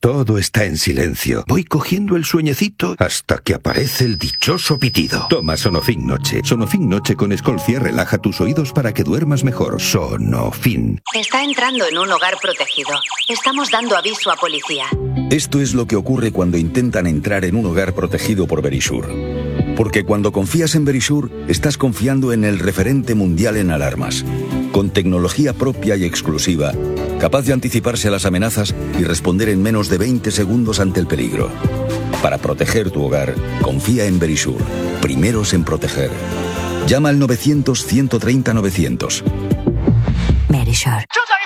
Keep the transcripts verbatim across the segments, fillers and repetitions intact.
Todo está en silencio. Voy cogiendo el sueñecito hasta que aparece el dichoso pitido. Toma Sonofin Noche. Sonofin Noche con Escolcia relaja tus oídos para que duermas mejor. Sonofin. Está entrando en un hogar protegido. Estamos dando aviso a policía. Esto es lo que ocurre cuando intentan entrar en un hogar protegido por Verisure. Porque cuando confías en Verisure, estás confiando en el referente mundial en alarmas. Con tecnología propia y exclusiva, capaz de anticiparse a las amenazas y responder en menos de veinte segundos ante el peligro. Para proteger tu hogar, confía en Verisure. Primeros en proteger. Llama al novecientos, ciento treinta, novecientos. Verisure.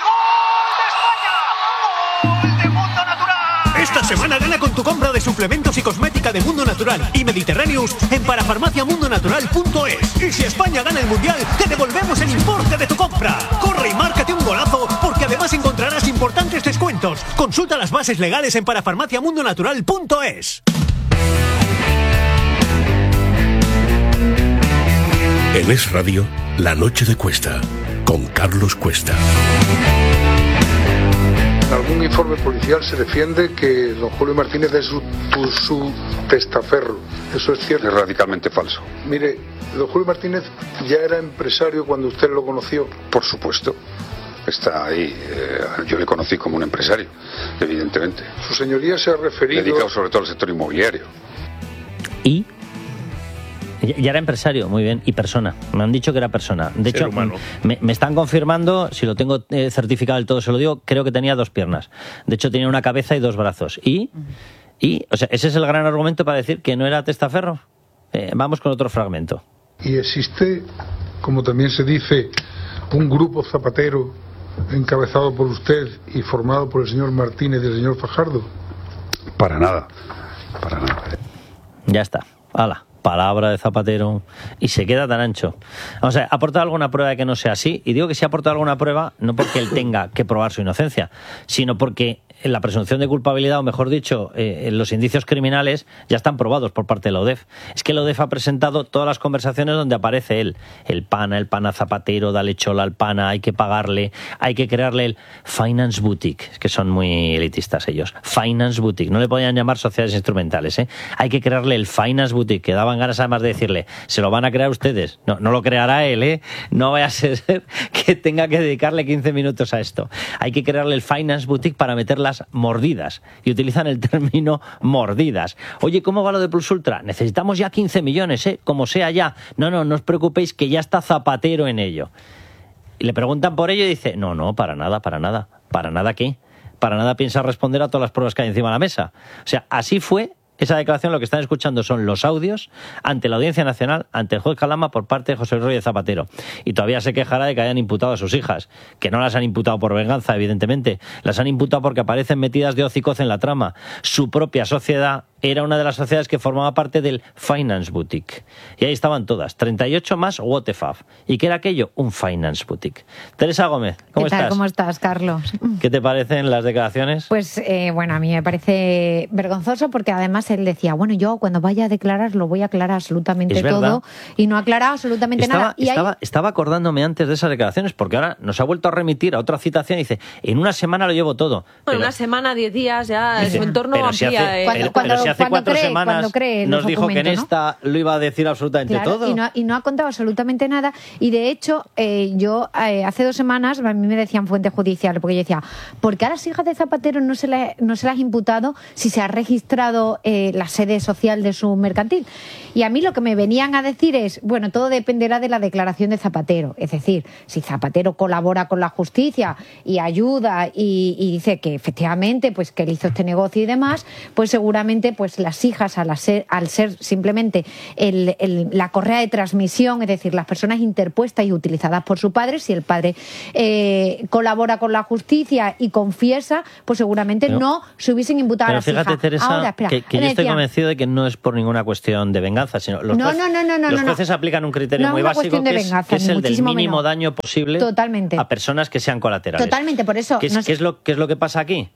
Esta semana gana con tu compra de suplementos y cosmética de Mundo Natural y Mediterráneos en parafarmacia mundo natural punto es. Y si España gana el Mundial, te devolvemos el importe de tu compra. Corre y márcate un golazo, porque además encontrarás importantes descuentos. Consulta las bases legales en parafarmacia mundo natural punto es. En Es Radio, La Noche de Cuesta, con Carlos Cuesta. En algún informe policial se defiende que don Julio Martínez es su, su, su testaferro. ¿Eso es cierto? Es radicalmente falso. Mire, don Julio Martínez ya era empresario cuando usted lo conoció. Por supuesto. Está ahí. Eh, yo le conocí como un empresario, evidentemente. Su señoría se ha referido... Dedicado sobre todo al sector inmobiliario. ¿Y? Ya era empresario, muy bien, y persona. Me han dicho que era persona. De Ser hecho, humano. me, me están confirmando, si lo tengo eh, certificado del todo, se lo digo, creo que tenía dos piernas. De hecho, tenía una cabeza y dos brazos. Y, y o sea, ese es el gran argumento para decir que no era testaferro. Eh, vamos con otro fragmento. Y existe, como también se dice, un grupo zapatero encabezado por usted y formado por el señor Martínez y el señor Fajardo. Para nada. Para nada. Ya está. Hala. Palabra de Zapatero, y se queda tan ancho. Vamos a ver, ¿ha aportado alguna prueba de que no sea así? Y digo que si ha aportado alguna prueba, no porque él tenga que probar su inocencia, sino porque la presunción de culpabilidad, o mejor dicho, eh, los indicios criminales ya están probados por parte de la U D E F. Es que la U D E F ha presentado todas las conversaciones donde aparece él. El pana, el pana Zapatero, dale chola al pana, hay que pagarle, hay que crearle el Finance Boutique, es que son muy elitistas ellos. Finance Boutique, no le podían llamar sociedades instrumentales, ¿eh? Hay que crearle el Finance Boutique, que daban ganas además de decirle, se lo van a crear ustedes, no, no lo creará él, ¿eh? No vaya a ser que tenga que dedicarle quince minutos a esto. Hay que crearle el Finance Boutique para meterlas mordidas, y utilizan el término mordidas. Oye, ¿cómo va lo de Plus Ultra? Necesitamos ya quince millones, ¿eh? Como sea ya. No, no, no os preocupéis, que ya está Zapatero en ello. Y le preguntan por ello y dice, no, no, para nada, para nada. ¿Para nada qué? Para nada piensa responder a todas las pruebas que hay encima de la mesa. O sea, así fue esa declaración. Lo que están escuchando son los audios ante la Audiencia Nacional, ante el juez Calama, por parte de José Luis Rodríguez Zapatero. Y todavía se quejará de que hayan imputado a sus hijas, que no las han imputado por venganza, evidentemente. Las han imputado porque aparecen metidas de hoz y coz en la trama. Su propia sociedad era una de las sociedades que formaba parte del Finance Boutique. Y ahí estaban todas, treinta y ocho más What the Fuck. ¿Y qué era aquello? Un Finance Boutique. Teresa Gómez, ¿cómo ¿Qué tal? estás? ¿Cómo estás, Carlos? ¿Qué te parecen las declaraciones? Pues, eh, bueno, a mí me parece vergonzoso, porque además él decía, bueno, yo cuando vaya a declarar lo voy a aclarar absolutamente todo, y no ha aclarado absolutamente estaba, nada. Y estaba, hay... estaba acordándome antes de esas declaraciones, porque ahora nos ha vuelto a remitir a otra citación y dice, en una semana lo llevo todo. Bueno, Pero, una semana, diez días, ya dice, su entorno pero si amplía. hace, eh. Cuando- pero, cuando- pero si hace cuando cuatro cree- semanas cuando cree nos los dijo que en documentos, ¿no? esta lo iba a decir absolutamente Claro, todo. y no, y no ha contado absolutamente nada. Y de hecho, eh, yo eh, hace dos semanas, a mí me decían fuentes judiciales, porque yo decía, ¿por qué a las hijas de Zapatero no se, le, no se las ha imputado si se ha registrado eh, la sede social de su mercantil? Y a mí lo que me venían a decir es, bueno, todo dependerá de la declaración de Zapatero. Es decir, si Zapatero colabora con la justicia y ayuda y, y dice que efectivamente pues que él hizo este negocio y demás, pues seguramente pues las hijas, al ser, al ser simplemente el, el, la correa de transmisión, es decir, las personas interpuestas y utilizadas por su padre, si el padre eh, colabora con la justicia y confiesa, pues seguramente Pero- no se hubiesen imputado a Pero las fíjate, hijas. Teresa, Ahora, espera, que, que yo me estoy decían- convencido de que no es por ninguna cuestión de venganza, sino los, No, jueces, no, no, no, no, los no. jueces aplican un criterio No es muy una básico, cuestión de que es, venganza, que es ni el del muchísimo mínimo menos. daño posible Totalmente. a personas que sean colaterales. Totalmente, por eso, ¿Qué es, no sé- qué es lo, qué es lo que pasa aquí?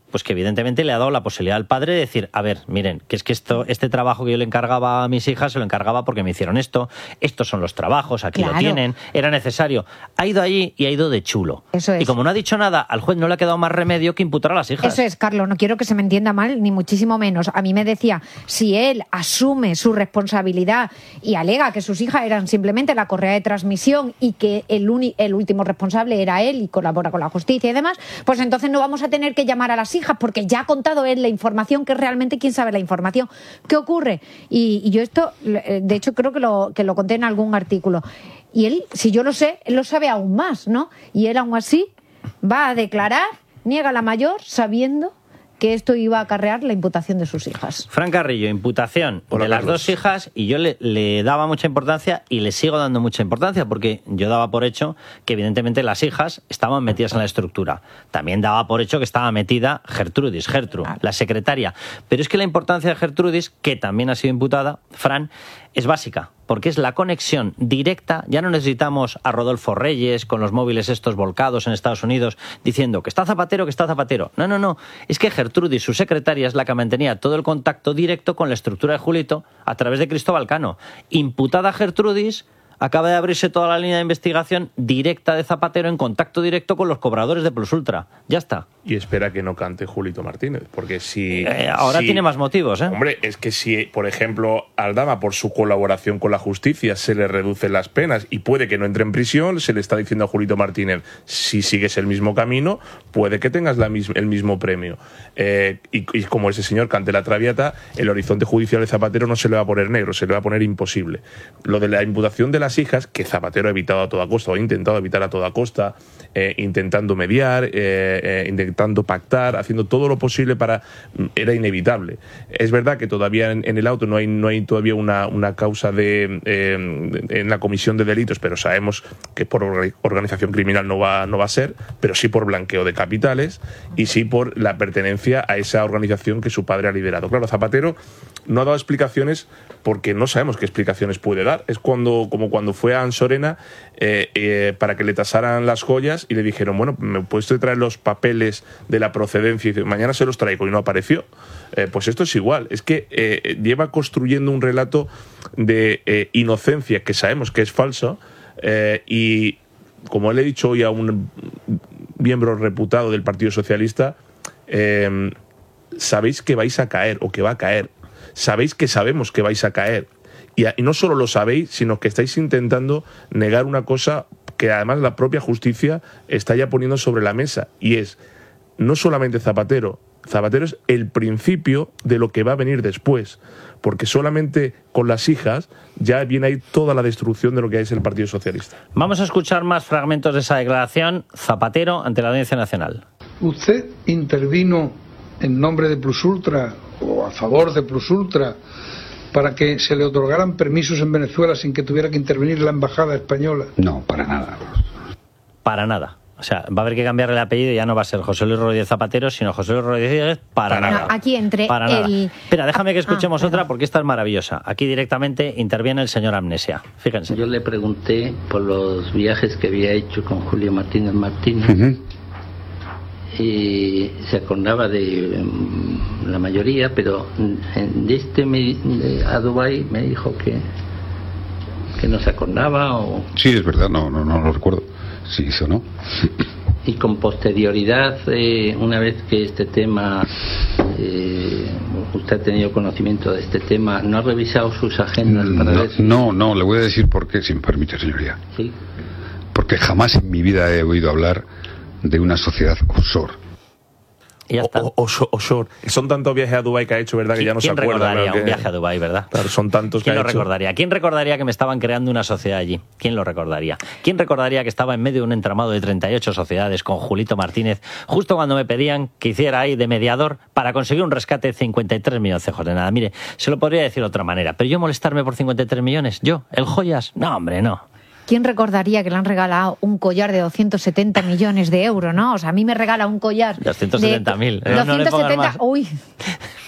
pues que evidentemente le ha dado la posibilidad al padre de decir, a ver, miren, que es que esto, este trabajo que yo le encargaba a mis hijas, se lo encargaba porque me hicieron esto, estos son los trabajos, aquí Claro. lo tienen, era necesario. Ha ido allí y ha ido de chulo. Eso es. Y como no ha dicho nada, al juez no le ha quedado más remedio que imputar a las hijas. Eso es, Carlos, no quiero que se me entienda mal, ni muchísimo menos. A mí me decía, si él asume su responsabilidad y alega que sus hijas eran simplemente la correa de transmisión y que el, uni- el último responsable era él y colabora con la justicia y demás, pues entonces no vamos a tener que llamar a las hijas porque ya ha contado él la información, que es realmente quien sabe la información. ¿Qué ocurre? Y, y yo esto, de hecho, creo que lo, que lo conté en algún artículo. Y él, si yo lo sé, él lo sabe aún más, ¿no? Y él aún así va a declarar, niega la mayor, sabiendo que esto iba a acarrear la imputación de sus hijas. Fran Carrillo, imputación Hola, de las Carlos. dos hijas, y yo le, le daba mucha importancia y le sigo dando mucha importancia porque yo daba por hecho que evidentemente las hijas estaban metidas en la estructura. También daba por hecho que estaba metida Gertrudis, Gertru, la secretaria. Pero es que la importancia de Gertrudis, que también ha sido imputada, Fran, es básica, porque es la conexión directa. Ya no necesitamos a Rodolfo Reyes con los móviles estos volcados en Estados Unidos diciendo que está Zapatero, que está Zapatero. No, no, no. Es que Gertrudis, su secretaria, es la que mantenía todo el contacto directo con la estructura de Julito a través de Cristóbal Cano. Imputada Gertrudis, acaba de abrirse toda la línea de investigación directa de Zapatero en contacto directo con los cobradores de Plus Ultra. Ya está. Y espera que no cante Julito Martínez, porque si... Eh, ahora si- tiene más motivos, ¿eh? Hombre, es que si, por ejemplo, Aldama, por su colaboración con la justicia, se le reducen las penas y puede que no entre en prisión, se le está diciendo a Julito Martínez, si sigues el mismo camino, puede que tengas la mis- el mismo premio. Eh, y, y como ese señor cante la traviata, el horizonte judicial de Zapatero no se le va a poner negro, se le va a poner imposible. Lo de la imputación de las hijas, que Zapatero ha evitado a toda costa, o ha intentado evitar a toda costa, eh, intentando mediar, eh, eh, intentando pactar, haciendo todo lo posible para... Era inevitable. Es verdad que todavía en, en el auto no hay, no hay todavía una, una causa de, eh, en la comisión de delitos, pero sabemos que por orga- organización criminal no va, no va a ser, pero sí por blanqueo de capitales y sí por la pertenencia a esa organización que su padre ha liderado. Claro, Zapatero no ha dado explicaciones porque no sabemos qué explicaciones puede dar. Es cuando, como cuando fue a Ansorena eh, eh, para que le tasaran las joyas y le dijeron, bueno, ¿me puedes traer los papeles de la procedencia? Y dice, mañana se los traigo, y no apareció. Eh, pues esto es igual. Es que eh, lleva construyendo un relato de eh, inocencia que sabemos que es falso eh, y, como le he dicho hoy a un miembro reputado del Partido Socialista, eh, sabéis que vais a caer o que va a caer. Sabéis que sabemos que vais a caer. Y, y no solo lo sabéis, sino que estáis intentando negar una cosa que además la propia justicia está ya poniendo sobre la mesa. Y es, no solamente Zapatero, Zapatero es el principio de lo que va a venir después. Porque solamente con las hijas ya viene ahí toda la destrucción de lo que es el Partido Socialista. Vamos a escuchar más fragmentos de esa declaración. Zapatero ante la Audiencia Nacional. ¿Usted intervino en nombre de Plus Ultra o a favor de Plus Ultra para que se le otorgaran permisos en Venezuela sin que tuviera que intervenir la embajada española? No, para nada. Para nada. O sea, va a haber que cambiarle el apellido, ya no va a ser José Luis Rodríguez Zapatero, sino José Luis Rodríguez para, Para nada. nada. No, aquí entre Para nada. el... Espera, déjame que escuchemos Ah, otra perdón. porque esta es maravillosa. Aquí directamente interviene el señor Amnesia. Fíjense. Yo le pregunté por los viajes que había hecho con Julio Martínez Martínez Ujú. y se acordaba de mm, la mayoría, pero mm, de este me- de- a Dubái me dijo que que no se acordaba o, Sí, es verdad, no, no, no lo recuerdo. Sí, hizo, ¿no? y con posterioridad, eh, una vez que este tema, eh, usted ha tenido conocimiento de este tema, ¿no ha revisado sus agendas para No, ver si- no, no, le voy a decir por qué, si me permite, señoría. sí? Porque jamás en mi vida he oído hablar de una sociedad offshore. Y ya está. O, o- o- offshore. Son tantos viajes a Dubái que ha hecho, ¿verdad? Que ya no se ¿Quién acuerda. recordaría ¿no? Que- un viaje a Dubái, verdad? Claro, son tantos que ¿Quién ha lo hecho. recordaría? ¿Quién recordaría que me estaban creando una sociedad allí? ¿Quién lo recordaría? ¿Quién recordaría que estaba en medio de un entramado de treinta y ocho sociedades con Julito Martínez, justo cuando me pedían que hiciera ahí de mediador para conseguir un rescate de cincuenta y tres millones de nada? Mire, se lo podría decir de otra manera, pero yo molestarme por cincuenta y tres millones, ¿yo? ¿El joyas? No, hombre, no. ¿Quién recordaría que le han regalado un collar de doscientos setenta millones de euros, no? O sea, a mí me regala un collar doscientos setenta mil. de No, no le pongas doscientos setenta, más. uy,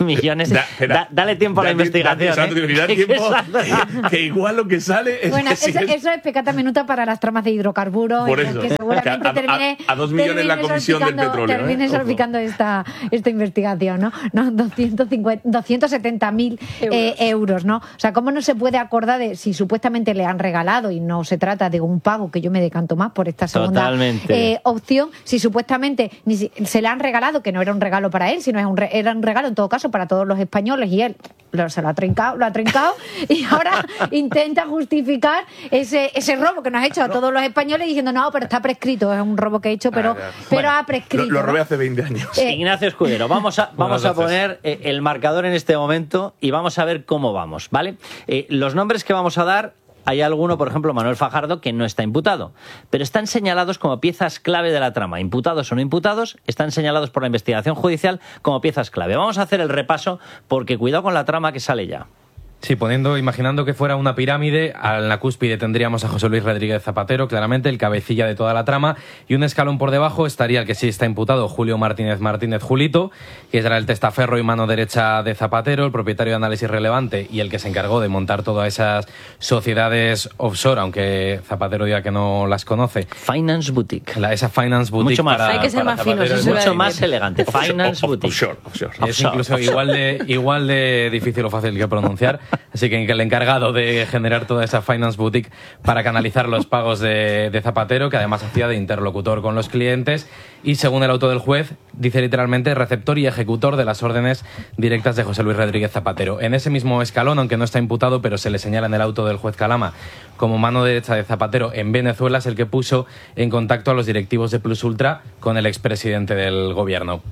millones. Da, da, dale tiempo a la da, investigación. Da, ¿eh? da tiempo, que, que igual lo que sale es... Bueno, que eso, si es, eso es pecata minuta para las tramas de hidrocarburos. Por en eso. el que seguramente Que a, a, termine, a, a dos millones la comisión del petróleo. Termine ¿eh? salpicando esta, esta investigación, ¿no? no doscientos cincuenta, doscientos setenta mil eh, euros, ¿no? O sea, ¿cómo no se puede acordar de si supuestamente le han regalado y no se trata de un pago, que yo me decanto más por esta segunda eh, opción, si supuestamente ni si, se le han regalado, que no era un regalo para él, sino es un re, era un regalo en todo caso para todos los españoles y él lo, se lo ha trincado, lo ha trincado y ahora intenta justificar ese, ese robo que nos ha hecho a todos los españoles diciendo no, pero está prescrito, es un robo que he hecho, pero, ah, pero bueno, ha prescrito. Lo, lo robé hace veinte años. Eh, Ignacio Escudero, vamos a, vamos a poner eh, el marcador en este momento y vamos a ver cómo vamos, ¿vale? Eh, los nombres que vamos a dar, hay alguno, por ejemplo, Manuel Fajardo, que no está imputado, pero están señalados como piezas clave de la trama. Imputados o no imputados, están señalados por la investigación judicial como piezas clave. Vamos a hacer el repaso porque cuidado con la trama que sale ya. Sí, poniendo, imaginando que fuera una pirámide, en la cúspide tendríamos a José Luis Rodríguez Zapatero, claramente el cabecilla de toda la trama, y un escalón por debajo estaría el que sí está imputado, Julio Martínez Martínez Julito, que era el testaferro y mano derecha de Zapatero, el propietario de Análisis Relevante y el que se encargó de montar todas esas sociedades offshore, aunque Zapatero diga que no las conoce. Finance Boutique. La, esa Finance Boutique. Mucho más, para, hay que ser más fino, es mucho más elegante. Finance Boutique. Offshore, offshore. Es incluso igual de, igual de difícil o fácil que pronunciar. Así que el encargado de generar toda esa Finance Boutique para canalizar los pagos de, de Zapatero, que además hacía de interlocutor con los clientes, y según el auto del juez, dice literalmente receptor y ejecutor de las órdenes directas de José Luis Rodríguez Zapatero. En ese mismo escalón, aunque no está imputado, pero se le señala en el auto del juez Calama como mano derecha de Zapatero en Venezuela, es el que puso en contacto a los directivos de Plus Ultra con el expresidente del gobierno.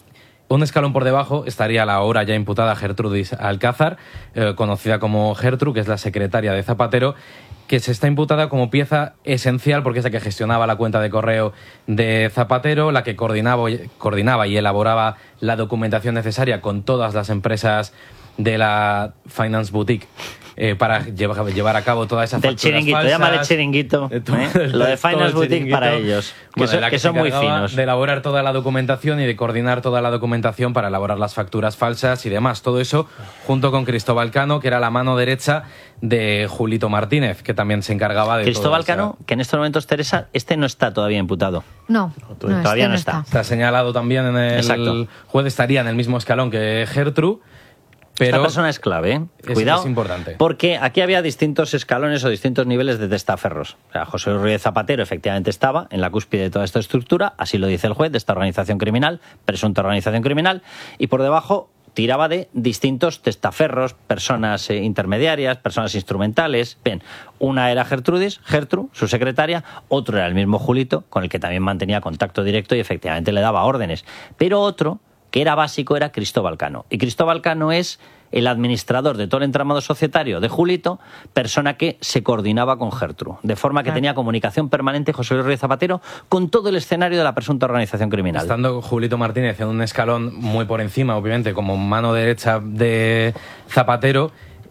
Un escalón por debajo estaría la ahora ya imputada Gertrudis Alcázar, eh, conocida como Gertru, que es la secretaria de Zapatero, que se está imputada como pieza esencial porque es la que gestionaba la cuenta de correo de Zapatero, la que coordinaba, coordinaba y elaboraba la documentación necesaria con todas las empresas de la Finance Boutique eh, para llevar, llevar a cabo toda esa del chiringuito, falsas, llámale chiringuito, ¿eh? Lo de Finance Boutique para ellos, que, bueno, son, que, que son muy finos. De elaborar toda la documentación y de coordinar toda la documentación para elaborar las facturas falsas y demás. Todo eso junto con Cristóbal Cano, que era la mano derecha de Julito Martínez, que también se encargaba de Cristóbal Cano, esa... que en estos momentos, Teresa, este no está todavía imputado. No, no todavía este no está. está. Está señalado también en el Exacto. juez, estaría en el mismo escalón que Gertru. Pero esta persona es clave, ¿eh? Es, Cuidado, es importante. Porque aquí había distintos escalones o distintos niveles de testaferros. O sea, José Luis Zapatero efectivamente estaba en la cúspide de toda esta estructura, así lo dice el juez, de esta organización criminal, presunta organización criminal, y por debajo tiraba de distintos testaferros, personas eh, intermediarias, personas instrumentales. Bien, una era Gertrudis, Gertru, su secretaria, otro era el mismo Julito, con el que también mantenía contacto directo y efectivamente le daba órdenes. Pero otro, que era básico, era Cristóbal Cano. Y Cristóbal Cano es el administrador de todo el entramado societario de Julito, persona que se coordinaba con Gertru, de forma que tenía comunicación permanente José Luis Rodríguez Zapatero con todo el escenario de la presunta organización criminal. Estando Julito Martínez en un escalón muy por encima, obviamente, como mano derecha de Zapatero,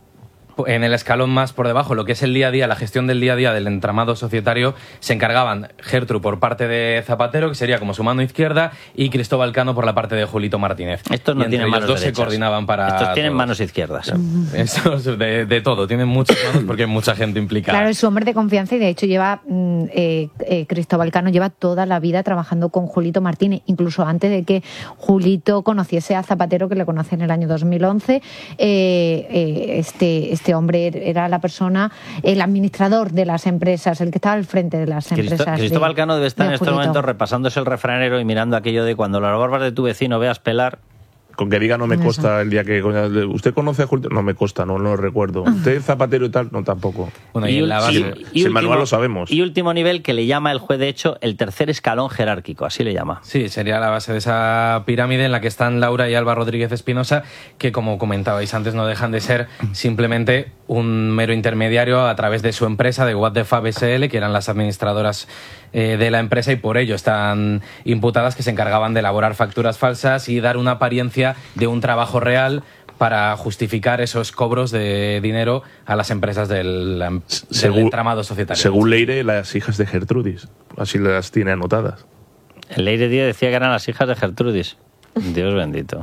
en el escalón más por debajo, lo que es el día a día, la gestión del día a día del entramado societario, se encargaban Gertru por parte de Zapatero, que sería como su mano izquierda, y Cristóbal Cano por la parte de Julito Martínez. Estos no tienen manos derechas. Los dos derechas. se coordinaban para... Estos tienen todos. manos izquierdas. Estos de, de todo, tienen muchas manos porque hay mucha gente implicada. Claro, es su hombre de confianza y de hecho lleva eh, eh, Cristóbal Cano lleva toda la vida trabajando con Julito Martínez, incluso antes de que Julito conociese a Zapatero, que le conoce en el año dos mil once. Eh, eh, este, este hombre era la persona, el administrador de las empresas, el que estaba al frente de las Cristo, empresas. Cristóbal Cano debe estar de en estos Julito. momentos repasándose el refranero y mirando aquello de cuando las barbas de tu vecino veas pelar. Con que diga no me Eso. consta el día que... ¿Usted conoce a Julio? No me consta, no, no lo recuerdo. ¿Usted es Zapatero y tal? No, tampoco. Bueno, y, y en la base... Y, y si el manual lo sabemos. Y último nivel que le llama el juez, de hecho, el tercer escalón jerárquico, así le llama. Sí, sería la base de esa pirámide en la que están Laura y Alba Rodríguez Espinosa, que como comentabais antes no dejan de ser simplemente un mero intermediario a través de su empresa, de What the Fab S L, que eran las administradoras eh, de la empresa, y por ello están imputadas, que se encargaban de elaborar facturas falsas y dar una apariencia de un trabajo real para justificar esos cobros de dinero a las empresas del, del según, entramado societario. Según Leire, las hijas de Gertrudis, así las tiene anotadas. El Leire Díaz decía que eran las hijas de Gertrudis. Dios bendito.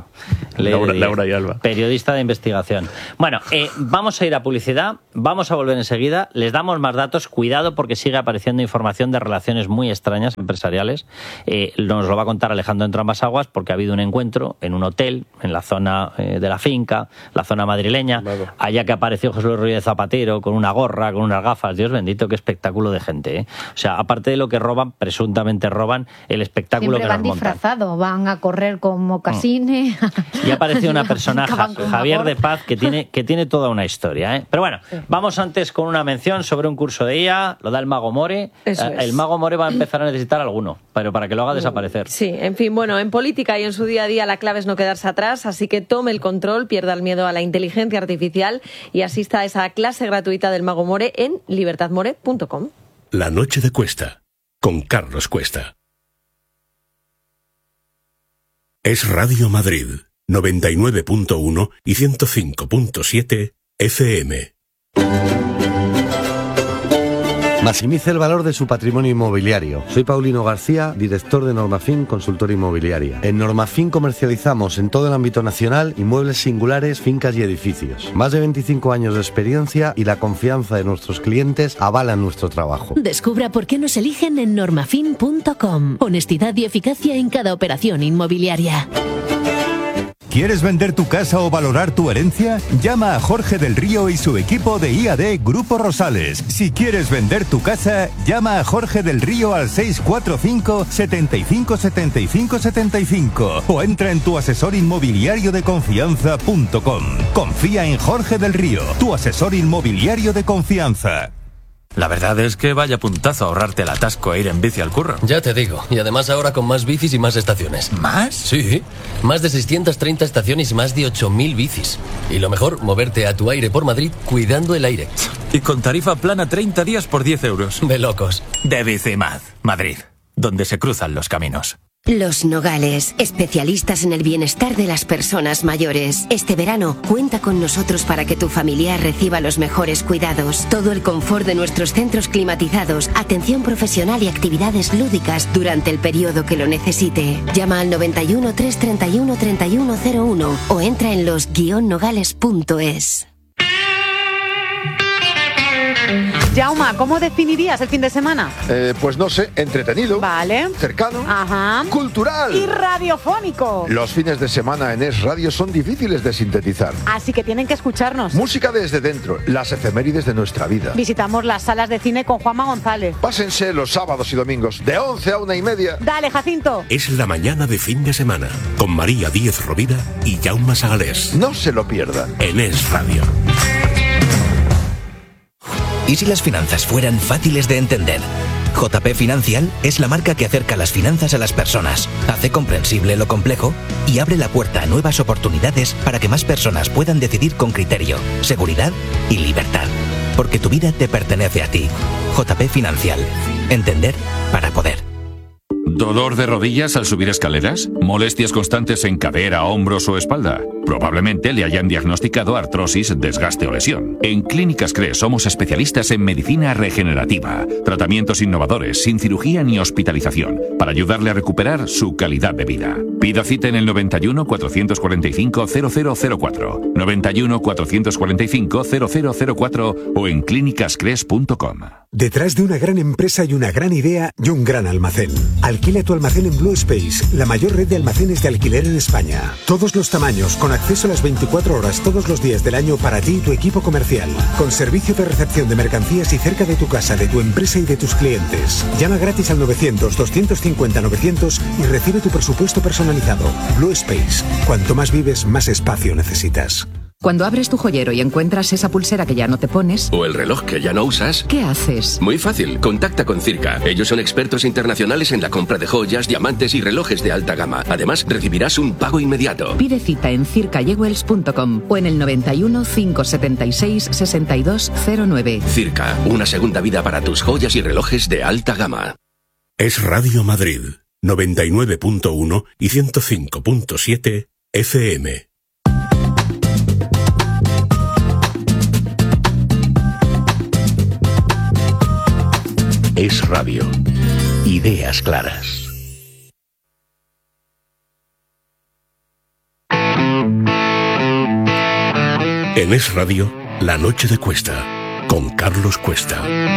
Ley Laura, de diez. Laura y Alba. Periodista de investigación. Bueno, eh, vamos a ir a publicidad, vamos a volver enseguida, les damos más datos, cuidado porque sigue apareciendo información de relaciones muy extrañas empresariales. Eh, nos lo va a contar Alejandro Entrambas-Aguas porque ha habido un encuentro en un hotel, en la zona eh, de la finca, la zona madrileña, Vale. allá que apareció José Luis Rodríguez Zapatero con una gorra, con unas gafas, Dios bendito, qué espectáculo de gente, ¿eh? O sea, aparte de lo que roban, presuntamente roban, el espectáculo Siempre que van nos montan. disfrazados, van a correr con mocasines. Y ha aparecido una persona, Van con Javier vapor. de Paz, que tiene, que tiene toda una historia, ¿eh? Pero bueno, vamos antes con una mención sobre un curso de I A, lo da el Mago More. Eso Eh, es. El Mago More va a empezar a necesitar alguno, pero para que lo haga desaparecer. Sí, en fin, bueno, en política y en su día a día la clave es no quedarse atrás, así que tome el control, pierda el miedo a la inteligencia artificial y asista a esa clase gratuita del Mago More en libertad more punto com. La noche de Cuesta, con Carlos Cuesta. Es Radio Madrid, noventa y nueve punto uno y ciento cinco punto siete F M. Maximice el valor de su patrimonio inmobiliario. Soy Paulino García, director de Normafin Consultora Inmobiliaria. En Normafin comercializamos en todo el ámbito nacional inmuebles singulares, fincas y edificios. Más de veinticinco años de experiencia y la confianza de nuestros clientes avalan nuestro trabajo. Descubra por qué nos eligen en normafin punto com. Honestidad y eficacia en cada operación inmobiliaria. ¿Quieres vender tu casa o valorar tu herencia? Llama a Jorge del Río y su equipo de I A D Grupo Rosales. Si quieres vender tu casa, llama a Jorge del Río al seis cuatro cinco, setenta y cinco, setenta y cinco, setenta y cinco o entra en tu asesor inmobiliario de confianza punto com. Confía en Jorge del Río, tu asesor inmobiliario de confianza. La verdad es que vaya puntazo ahorrarte el atasco e ir en bici al curro. Ya te digo, y además ahora con más bicis y más estaciones. ¿Más? Sí, más de seiscientas treinta estaciones y más de ocho mil bicis. Y lo mejor, moverte a tu aire por Madrid cuidando el aire. Y con tarifa plana treinta días por diez euros. De locos. De Bicimad, Madrid, donde se cruzan los caminos. Los Nogales, especialistas en el bienestar de las personas mayores. Este verano, cuenta con nosotros para que tu familiar reciba los mejores cuidados. Todo el confort de nuestros centros climatizados, atención profesional y actividades lúdicas durante el periodo que lo necesite. Llama al noventa y uno, trescientos treinta y uno, treinta y uno cero uno o entra en los guion nogales punto es. Jauma, ¿cómo definirías el fin de semana? Eh, pues no sé, entretenido. Vale. Cercano. Ajá. Cultural. Y radiofónico. Los fines de semana en Es Radio son difíciles de sintetizar. Así que tienen que escucharnos. Música desde dentro, las efemérides de nuestra vida. Visitamos las salas de cine con Juanma González. Pásense los sábados y domingos, de once a una y media. Dale, Jacinto. Es la mañana de fin de semana, con María Díez Rovira y Jaume Sagalés. No se lo pierda. En Es Radio. ¿Y si las finanzas fueran fáciles de entender? J P Financial es la marca que acerca las finanzas a las personas, hace comprensible lo complejo y abre la puerta a nuevas oportunidades para que más personas puedan decidir con criterio, seguridad y libertad. Porque tu vida te pertenece a ti. J P Financial. Entender para poder. ¿Dolor de rodillas al subir escaleras? ¿Molestias constantes en cadera, hombros o espalda? Probablemente le hayan diagnosticado artrosis, desgaste o lesión. En Clínicas C R E somos especialistas en medicina regenerativa, tratamientos innovadores, sin cirugía ni hospitalización, para ayudarle a recuperar su calidad de vida. Pida cita en el noventa y uno, cuatrocientos cuarenta y cinco, cero cero cero cuatro, noventa y uno, cuatrocientos cuarenta y cinco, cero cero cero cuatro o en clínicas cres punto com. Detrás de una gran empresa hay una gran idea y un gran almacén. Alquila tu almacén en Blue Space, la mayor red de almacenes de alquiler en España. Todos los tamaños, con acceso a las veinticuatro horas todos los días del año para ti y tu equipo comercial. Con servicio de recepción de mercancías y cerca de tu casa, de tu empresa y de tus clientes. Llama gratis al novecientos, doscientos cincuenta, novecientos y recibe tu presupuesto personalizado. Blue Space. Cuanto más vives, más espacio necesitas. Cuando abres tu joyero y encuentras esa pulsera que ya no te pones... O el reloj que ya no usas... ¿Qué haces? Muy fácil, contacta con Circa. Ellos son expertos internacionales en la compra de joyas, diamantes y relojes de alta gama. Además, recibirás un pago inmediato. Pide cita en circa jewels punto com o en el noventa y uno, cinco setenta y seis, sesenta y dos cero nueve. Circa, una segunda vida para tus joyas y relojes de alta gama. Es Radio Madrid, noventa y nueve punto uno y ciento cinco punto siete F M. Es Radio. Ideas claras. En Es Radio, La Noche de Cuesta, con Carlos Cuesta.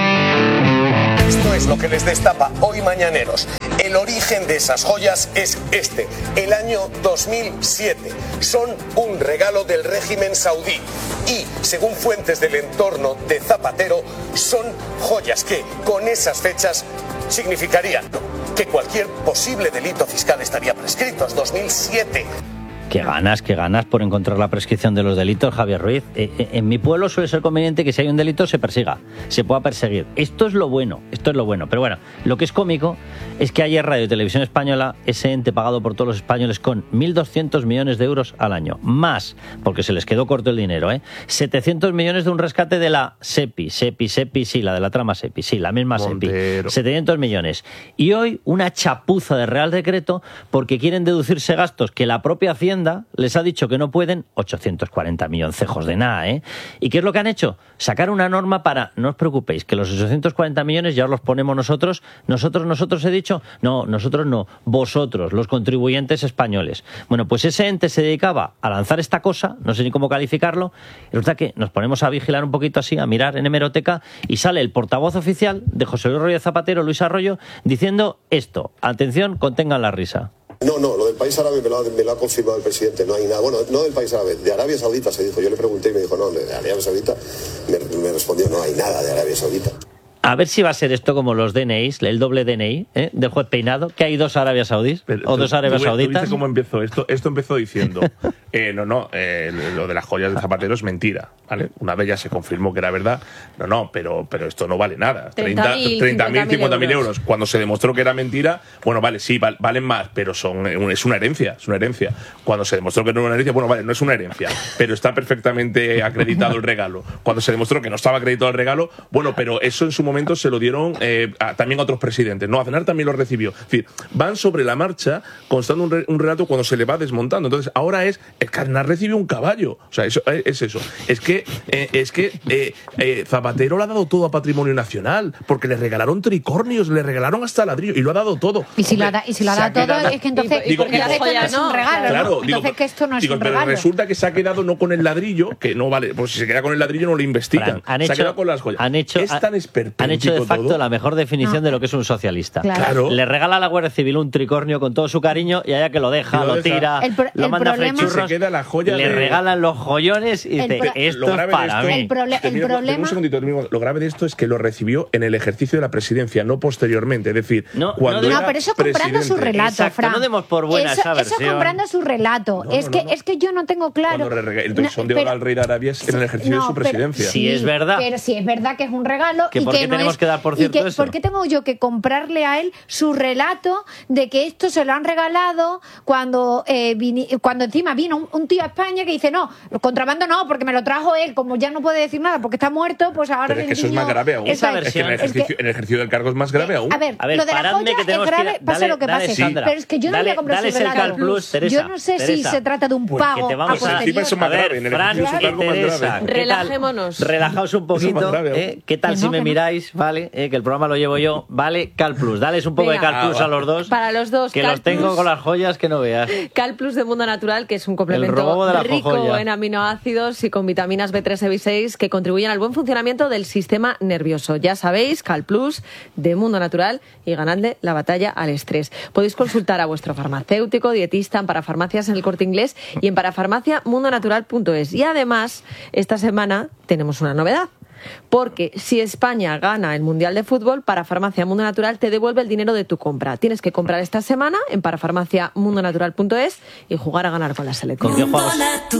Esto es lo que les destapa hoy Mañaneros. El origen de esas joyas es este, el año dos mil siete. Son un regalo del régimen saudí y, según fuentes del entorno de Zapatero, son joyas que, con esas fechas, significarían que cualquier posible delito fiscal estaría prescrito. Es dos mil siete. Qué ganas, qué ganas por encontrar la prescripción de los delitos, Javier Ruiz. Eh, eh, en mi pueblo suele ser conveniente que si hay un delito se persiga, se pueda perseguir. Esto es lo bueno, esto es lo bueno. Pero bueno, lo que es cómico es que ayer Radio y Televisión Española, ese ente pagado por todos los españoles con mil doscientos millones de euros al año, más, porque se les quedó corto el dinero, ¿eh? setecientos millones de un rescate de la SEPI, SEPI, SEPI, sí, la de la trama SEPI, sí, la misma Montero. SEPI, setecientos millones. Y hoy una chapuza de Real Decreto porque quieren deducirse gastos que la propia Hacienda les ha dicho que no pueden, ochocientos cuarenta milloncejos de nada, ¿eh? ¿Y qué es lo que han hecho? Sacar una norma para, no os preocupéis, que los ochocientos cuarenta millones ya os los ponemos nosotros, nosotros, nosotros he dicho, no, nosotros no, vosotros, los contribuyentes españoles. Bueno, pues ese ente se dedicaba a lanzar esta cosa, no sé ni cómo calificarlo, y resulta que nos ponemos a vigilar un poquito así, a mirar en hemeroteca, y sale el portavoz oficial de José Luis Rodríguez Zapatero, Luis Arroyo, diciendo esto, atención, contengan la risa. No, no, lo del país árabe me lo, ha, me lo ha confirmado el presidente, no hay nada. Bueno, no del país árabe, de Arabia Saudita se dijo. Yo le pregunté y me dijo, no, de Arabia Saudita. Me, me respondió, no hay nada de Arabia Saudita. A ver si va a ser esto como los D N Is, el doble D N I, ¿eh? del juez Peinado, que hay dos Arábias Saudíes Pero, o dos Arábias ¿tú, Sauditas. ¿Tú viste cómo empezó esto? Esto empezó diciendo, eh, no, no, eh, lo de las joyas de Zapatero es mentira, ¿vale? Una de ellas se confirmó que era verdad. No, no, pero, pero esto no vale nada. treinta mil, cincuenta mil euros. Cuando se demostró que era mentira, bueno, vale, sí, val, valen más, pero son es una herencia, es una herencia. Cuando se demostró que no era una herencia, bueno, vale, no es una herencia, pero está perfectamente acreditado el regalo. Cuando se demostró que no estaba acreditado el regalo, bueno, pero eso en su momento se lo dieron Eh, a, también a otros presidentes. No, Aznar también lo recibió. Es decir, van sobre la marcha constando un, re, un relato cuando se le va desmontando. Entonces, ahora es, es que Aznar recibió un caballo. O sea, eso, es, es eso. Es que, eh, es que eh, eh, Zapatero le ha dado todo a patrimonio nacional, porque le regalaron tricornios, le regalaron hasta ladrillo, y lo ha dado todo. Y si, Hombre, lo, ha, y si lo ha dado todo, quedado, es que entonces, digo, porque digo, esto no es un regalo, claro, ¿no? Digo, entonces que esto no es digo, un pero regalo. Resulta que se ha quedado no con el ladrillo, que no vale, pues si se queda con el ladrillo no lo investigan. Han se hecho, ha quedado con las joyas. Han hecho, es tan han hecho de facto todo. La mejor definición no. de lo que es un socialista. Claro. Le regala a la Guardia Civil un tricornio con todo su cariño y allá que lo deja, lo, lo deja. tira, el pro, lo el manda problema, a frechurros, se queda la joya le de... regalan los joyones y dice, pro, esto es para esto, mí. El, prole el termino, problema... Un segundito, termino. Lo grave de esto es que lo recibió en el ejercicio de la presidencia, no posteriormente. Es decir, no, cuando no, no pero eso comprando presidente. su relato, Exacto, Fran. no demos por buena eso, esa versión. Eso comprando su relato. No, es, no, que, no. es que yo no tengo claro... Cuando el toisón de oro al rey de Arabia es en el ejercicio no, de su presidencia. Pero, si sí, es verdad. Pero si es verdad que es un regalo ¿Que y ¿Por que qué no tenemos es, que dar por cierto que, eso? ¿Por qué tengo yo que comprarle a él su relato de que esto se lo han regalado cuando eh, vini, cuando encima vino un, un tío a España que dice, no, contrabando no, porque me lo trajo él, como ya no puede decir nada porque está muerto, pues ahora... Pero es que eso es más grave aún. Esa es que en el, ejercicio, es que, en el ejercicio del cargo es más grave aún. A ver, a ver lo de la joya que es grave, que, pase dale, lo que dale, pase. Sandra, pero es que yo no dale, voy a comprar dale su relato. Cal Plus, Teresa, yo no sé Teresa. si se trata de un Pues pago que te vamos a a encima eso más a ver, grave, en el Fran ejercicio y de su cargo más Teresa, grave. Relajémonos. Relajaos un poquito, grave, ¿eh? ¿Qué tal que si no, me que miráis, vale? ¿Eh? Que el programa lo llevo yo, vale, Cal Plus, dales un poco Venga. de Cal Plus Ah, a los dos. Para los dos, que Cal los tengo Plus. con las joyas que no veas. Cal Plus de Mundo Natural, que es un El complemento robo de la rico jojoya. en aminoácidos y con vitaminas B tres y B seis que contribuyen al buen funcionamiento del sistema nervioso. Ya sabéis, Cal Plus de Mundo Natural y ganadle la batalla al estrés. Podéis consultar a vuestro farmacéutico, dietista, en Parafarmacias en el Corte Inglés y en parafarmacia mundo natural punto es. Y además, esta semana tenemos una novedad. Porque si España gana el Mundial de Fútbol, Parafarmacia Mundo Natural te devuelve el dinero de tu compra. Tienes que comprar esta semana en parafarmacia mundo natural punto es y jugar a ganar con la selección. ¿Con quién jugamos,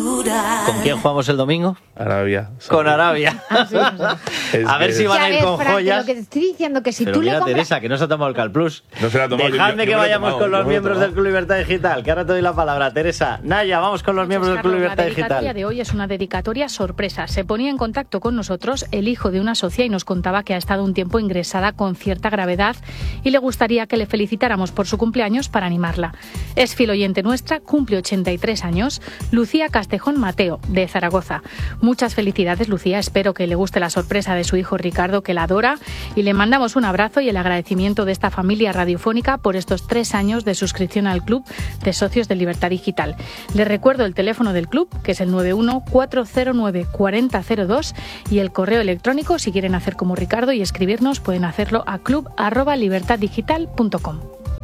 ¿Con quién jugamos el domingo? Arabia. Con Arabia. Es a ver que- si van a ir Ya ves, con Fran, que joyas. lo que te estoy diciendo que si Pero tú le mira, compras... Teresa, que no se ha tomado el Cal Plus. No se la ha tomado. yo- Dejadme yo- que yo me lo he vayamos tomado, con yo los me lo he miembros del tomado. Club Libertad Digital, que ahora te doy la palabra. Teresa, Naya, vamos con los miembros del Club Carlos, Libertad la dedicatoria Digital. de hoy es una dedicatoria sorpresa. Se ponía en contacto con nosotros el hijo de una socia y nos contaba que ha estado un tiempo ingresada con cierta gravedad y le gustaría que le felicitáramos por su cumpleaños para animarla. Es fiel oyente nuestra, cumple ochenta y tres años, Lucía Castejón Mateo, de Zaragoza. Muchas felicidades, Lucía, espero que le guste la sorpresa de su hijo Ricardo, que la adora, y le mandamos un abrazo y el agradecimiento de esta familia radiofónica por estos tres años de suscripción al Club de Socios de Libertad Digital. Les recuerdo el teléfono del club, que es el nueve uno cuatro cero nueve cuatro cero cero dos, y el correo electrónico, si quieren hacer como Ricardo y escribirnos, pueden hacerlo a club arroba libertad digital punto com.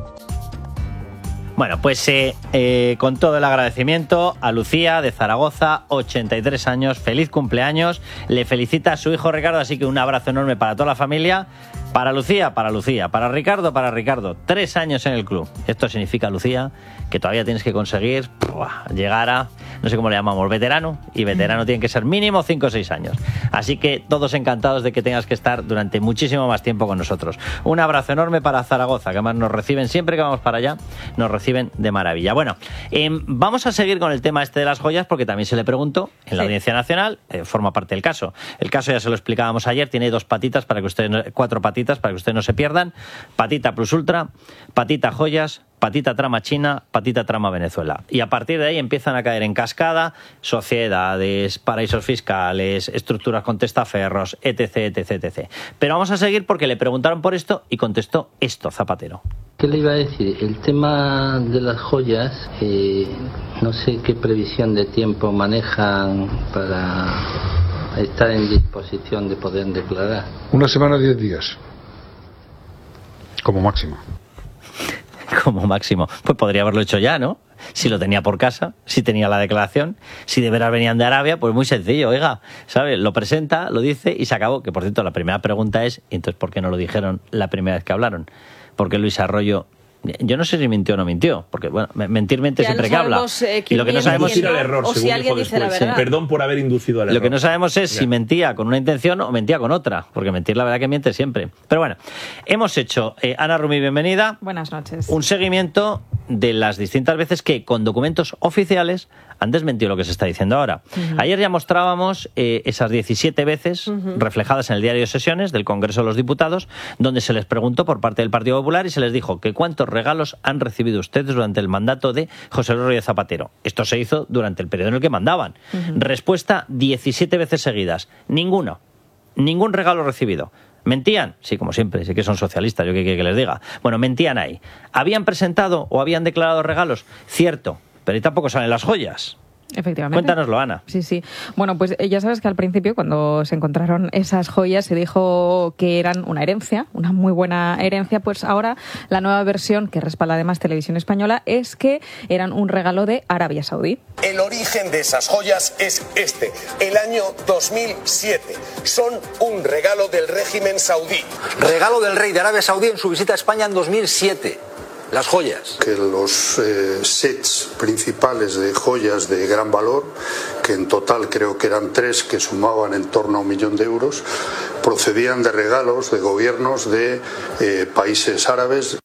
Bueno, pues eh, eh, con todo el agradecimiento a Lucía de Zaragoza, ochenta y tres años, feliz cumpleaños, le felicita a su hijo Ricardo, así que un abrazo enorme para toda la familia, para Lucía, para Lucía, para Ricardo, para Ricardo, tres años en el club. Esto significa, Lucía, que todavía tienes que conseguir ¡buah! Llegar a, no sé cómo le llamamos, veterano, y veterano tiene que ser mínimo cinco o seis años. Así que todos encantados de que tengas que estar durante muchísimo más tiempo con nosotros. Un abrazo enorme para Zaragoza, que además nos reciben, siempre que vamos para allá, nos reciben de maravilla. Bueno, eh, vamos a seguir con el tema este de las joyas, porque también se le preguntó en la sí. Audiencia Nacional, eh, forma parte del caso. El caso ya se lo explicábamos ayer, tiene dos patitas para que ustedes, no, cuatro patitas para que ustedes no se pierdan. Patita Plus Ultra, patita joyas, patita trama China, patita trama Venezuela. Y a partir de ahí empiezan a caer en cascada sociedades, paraísos fiscales, estructuras con testaferros, etc, etc, etcétera. Pero vamos a seguir porque le preguntaron por esto y contestó esto Zapatero. ¿Qué le iba a decir? El tema de las joyas, eh, no sé qué previsión de tiempo manejan para estar en disposición de poder declarar. Una semana, diez días, como máximo. Como máximo. Pues podría haberlo hecho ya, ¿no? Si lo tenía por casa, si tenía la declaración, si de veras venían de Arabia, pues muy sencillo, oiga, ¿sabes? Lo presenta, lo dice y se acabó. Que por cierto, la primera pregunta es, ¿y entonces por qué no lo dijeron la primera vez que hablaron? Porque Luis Arroyo, yo no sé si mintió o no mintió, porque bueno, mentir mente siempre que habla. Eh, y lo que no sabemos es error, o si alguien dice después, la verdad. Perdón por haber inducido al error. Lo que no sabemos es ya. si mentía con una intención o mentía con otra, porque mentir la verdad que miente siempre. Pero bueno, hemos hecho, eh, Ana Rumi, bienvenida. Buenas noches. Un seguimiento de las distintas veces que con documentos oficiales han desmentido lo que se está diciendo ahora. Uh-huh. Ayer ya mostrábamos eh, esas diecisiete veces uh-huh. reflejadas en el diario de sesiones del Congreso de los Diputados, donde se les preguntó por parte del Partido Popular y se les dijo que cuántos regalos han recibido ustedes durante el mandato de José Luis Rodríguez Zapatero. Esto se hizo durante el periodo en el que mandaban. Uh-huh. Respuesta diecisiete veces seguidas. Ninguno. Ningún regalo recibido. ¿Mentían? Sí, como siempre, sí que son socialistas, yo qué quiero que les diga. Bueno, mentían ahí. ¿Habían presentado o habían declarado regalos? Cierto, pero ahí tampoco salen las joyas. Efectivamente. Cuéntanoslo, Ana. Sí, sí. Bueno, pues ya sabes que al principio, cuando se encontraron esas joyas, se dijo que eran una herencia, una muy buena herencia. Pues ahora la nueva versión, que respalda además Televisión Española, es que eran un regalo de Arabia Saudí. El origen de esas joyas es este, el año dos mil siete. Son un regalo del régimen saudí. Regalo del rey de Arabia Saudí en su visita a España en dos mil siete. Las joyas. Que los eh, sets principales de joyas de gran valor, que en total creo que eran tres, que sumaban en torno a un millón de euros, procedían de regalos de gobiernos de eh, países árabes.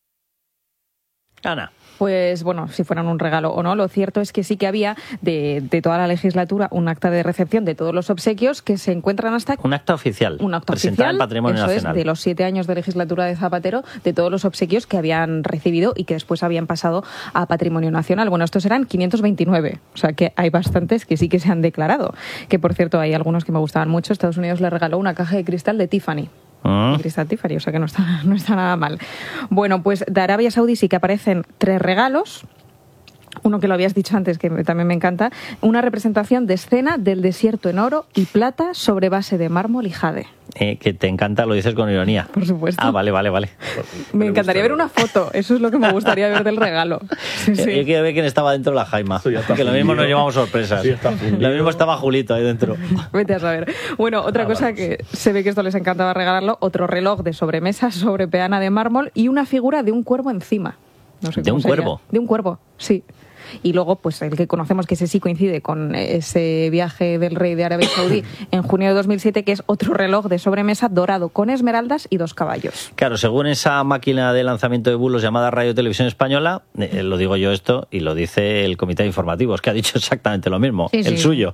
Ana. Pues bueno, si fueran un regalo o no, lo cierto es que sí que había de, de toda la legislatura un acta de recepción de todos los obsequios que se encuentran hasta... Un acta oficial. Un acta oficial. En Patrimonio eso Nacional. Es, de los siete años de legislatura de Zapatero, de todos los obsequios que habían recibido y que después habían pasado a Patrimonio Nacional. Bueno, estos eran quinientos veintinueve, o sea que hay bastantes que sí que se han declarado. Que por cierto, hay algunos que me gustaban mucho. Estados Unidos le regaló una caja de cristal de Tiffany. Mm. Cristal Tiffany, o sea que no está, no está nada mal. Bueno, pues de Arabia Saudí sí que aparecen tres regalos. Uno que lo habías dicho antes, que también me encanta, una representación de escena del desierto en oro y plata sobre base de mármol y jade. Eh, que te encanta, lo dices con ironía. Por supuesto. Ah, vale, vale, vale. Me, me encantaría ver una foto, eso es lo que me gustaría ver del regalo. Sí, sí. Yo quiero ver quién estaba dentro de la jaima, que lo mismo nos llevamos sorpresas. Sí, lo mismo estaba Julito ahí dentro. Vete a saber. Bueno, otra ah, cosa vamos. Que se ve que esto les encantaba regalarlo, otro reloj de sobremesa sobre peana de mármol y una figura de un cuervo encima. No sé ¿De un sería. cuervo? De un cuervo, sí. y luego pues el que conocemos, que ese sí coincide con ese viaje del rey de Arabia Saudí en junio de dos mil siete, que es otro reloj de sobremesa dorado con esmeraldas y dos caballos. Claro, según esa máquina de lanzamiento de bulos llamada Radio Televisión Española, eh, lo digo yo esto y lo dice el comité de informativos, que ha dicho exactamente lo mismo, sí, el sí. suyo.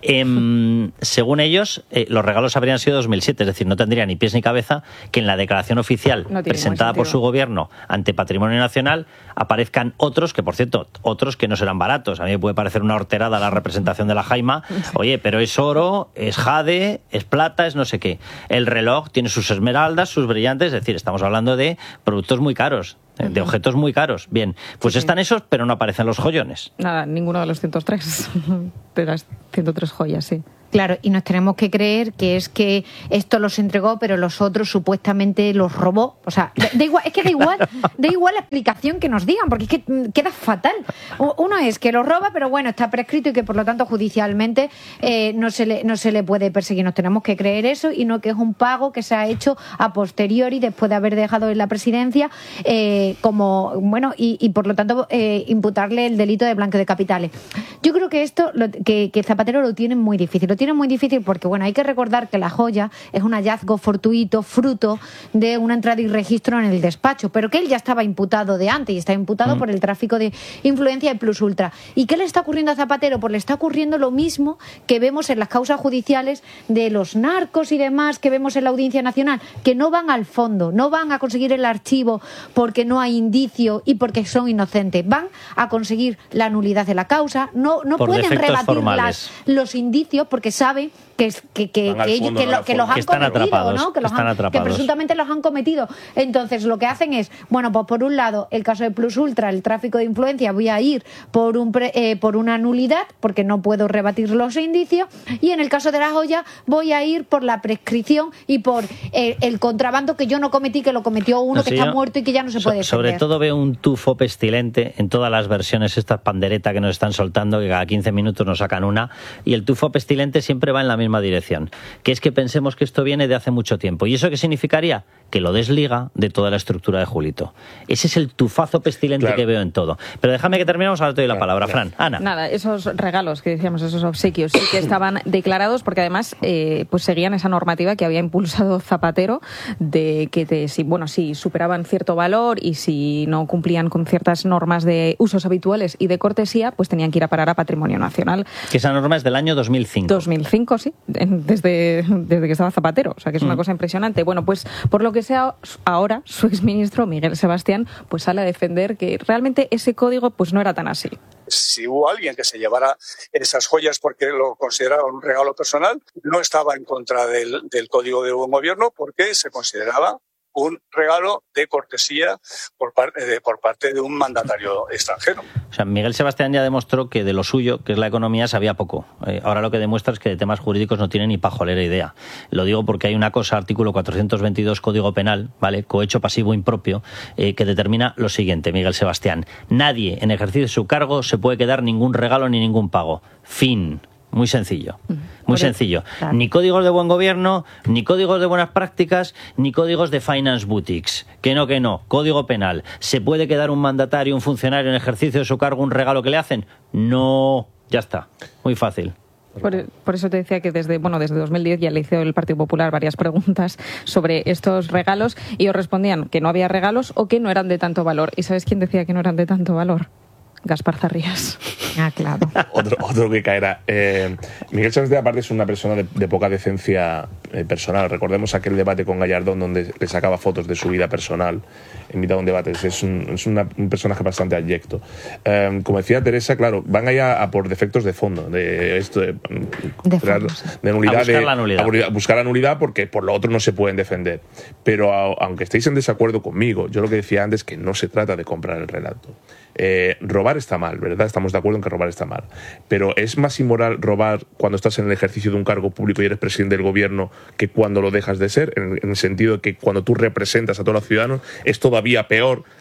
Eh, según ellos, eh, los regalos habrían sido dos mil siete, es decir, no tendría ni pies ni cabeza que en la declaración oficial no presentada por su gobierno ante Patrimonio Nacional aparezcan otros, que por cierto, otros que no serán baratos. A mí me puede parecer una horterada la representación de la Jaima, oye, pero es oro, es jade, es plata, es no sé qué. El reloj tiene sus esmeraldas, sus brillantes, es decir, estamos hablando de productos muy caros, de objetos muy caros. Bien, pues sí, están sí. esos, pero no aparecen los joyones. Nada, ninguno de los ciento tres, de las ciento tres joyas, sí. Claro, y nos tenemos que creer que es que esto los entregó, pero los otros supuestamente los robó. O sea, da, da igual, es que da igual, da igual la explicación que nos digan, porque es que queda fatal. Uno es que los roba, pero bueno, está prescrito y que por lo tanto judicialmente eh, no se le, no se le puede perseguir. Nos tenemos que creer eso y no que es un pago que se ha hecho a posteriori después de haber dejado en la presidencia, eh, como bueno, y, y por lo tanto eh, imputarle el delito de blanqueo de capitales. Yo creo que esto, lo, que, que Zapatero lo tiene muy difícil. Lo tiene muy difícil porque, bueno, hay que recordar que la joya es un hallazgo fortuito, fruto de una entrada y registro en el despacho, pero que él ya estaba imputado de antes y está imputado mm. por el tráfico de influencia de Plus Ultra. ¿Y qué le está ocurriendo a Zapatero? Pues le está ocurriendo lo mismo que vemos en las causas judiciales de los narcos y demás que vemos en la Audiencia Nacional, que no van al fondo, no van a conseguir el archivo porque no hay indicio y porque son inocentes, van a conseguir la nulidad de la causa, no, no pueden rebatir las, los indicios porque saben que, que, que, que, ellos, que, lo, que los han que cometido, atrapados, ¿no? Que, los están han, atrapados. que presuntamente los han cometido. Entonces lo que hacen es, bueno, pues por un lado el caso de Plus Ultra, el tráfico de influencia, voy a ir por un pre, eh, por una nulidad porque no puedo rebatir los indicios, y en el caso de la joya voy a ir por la prescripción y por eh, el contrabando que yo no cometí, que lo cometió uno no, que sí, está muerto y que ya no se so, puede defender. Sobre todo veo un tufo pestilente en todas las versiones, estas panderetas que nos están soltando, que cada quince minutos nos sacan una, y el tufo pestilente siempre va en la misma dirección, que es que pensemos que esto viene de hace mucho tiempo. ¿Y eso qué significaría? Que lo desliga de toda la estructura de Julito. Ese es el tufazo pestilente claro. que veo en todo. Pero déjame que terminemos, ahora te doy la palabra, Fran. Ana. Nada, esos regalos que decíamos, esos obsequios, sí que estaban declarados porque además eh, pues seguían esa normativa que había impulsado Zapatero de que te, si, bueno, si superaban cierto valor y si no cumplían con ciertas normas de usos habituales y de cortesía, pues tenían que ir a parar a Patrimonio Nacional. Que esa norma es del año dos mil cinco. dos mil cinco, sí, desde, desde que estaba Zapatero, o sea que es una mm. cosa impresionante. Bueno, pues por lo que sea, ahora su exministro Miguel Sebastián pues sale a defender que realmente ese código pues no era tan así. Si hubo alguien que se llevara esas joyas porque lo consideraba un regalo personal, no estaba en contra del, del Código de Buen Gobierno porque se consideraba un regalo de cortesía por parte de, por parte de un mandatario extranjero. O sea, Miguel Sebastián ya demostró que de lo suyo, que es la economía, sabía poco. Eh, ahora lo que demuestra es que de temas jurídicos no tiene ni pajolera idea. Lo digo porque hay una cosa, artículo cuatrocientos veintidós Código Penal, ¿vale? Cohecho pasivo impropio, eh, que determina lo siguiente, Miguel Sebastián. Nadie en ejercicio de su cargo se puede quedar ningún regalo ni ningún pago. Fin. Muy sencillo, muy sencillo. Claro. Ni códigos de buen gobierno, ni códigos de buenas prácticas, ni códigos de finance boutiques. Que no, que no. Código penal. ¿Se puede quedar un mandatario, un funcionario en ejercicio de su cargo un regalo que le hacen? No. Ya está. Muy fácil. Por, por eso te decía que desde bueno desde dos mil diez ya le hizo el Partido Popular varias preguntas sobre estos regalos y ellos respondían que no había regalos o que no eran de tanto valor. ¿Y sabes quién decía que no eran de tanto valor? Gaspar Zarrías. Ah, claro. otro, otro que caerá. Eh, Miguel Sebastián, aparte, es una persona de, de poca decencia eh, personal. Recordemos aquel debate con Gallardón donde le sacaba fotos de su vida personal en mitad de un debate. Es un, es una, un personaje bastante abyecto. Eh, como decía Teresa, claro, van allá a, a por defectos de fondo, de esto de, de, fondo, de nulidad, a buscar de, la nulidad. A buscar la nulidad porque por lo otro no se pueden defender. Pero a, aunque estéis en desacuerdo conmigo, yo lo que decía antes es que no se trata de comprar el relato. Eh, robar está mal, ¿verdad? Estamos de acuerdo en que robar está mal. Pero es más inmoral robar cuando estás en el ejercicio de un cargo público y eres presidente del gobierno que cuando lo dejas de ser, en, en el sentido de que cuando tú representas a todos los ciudadanos es todavía peor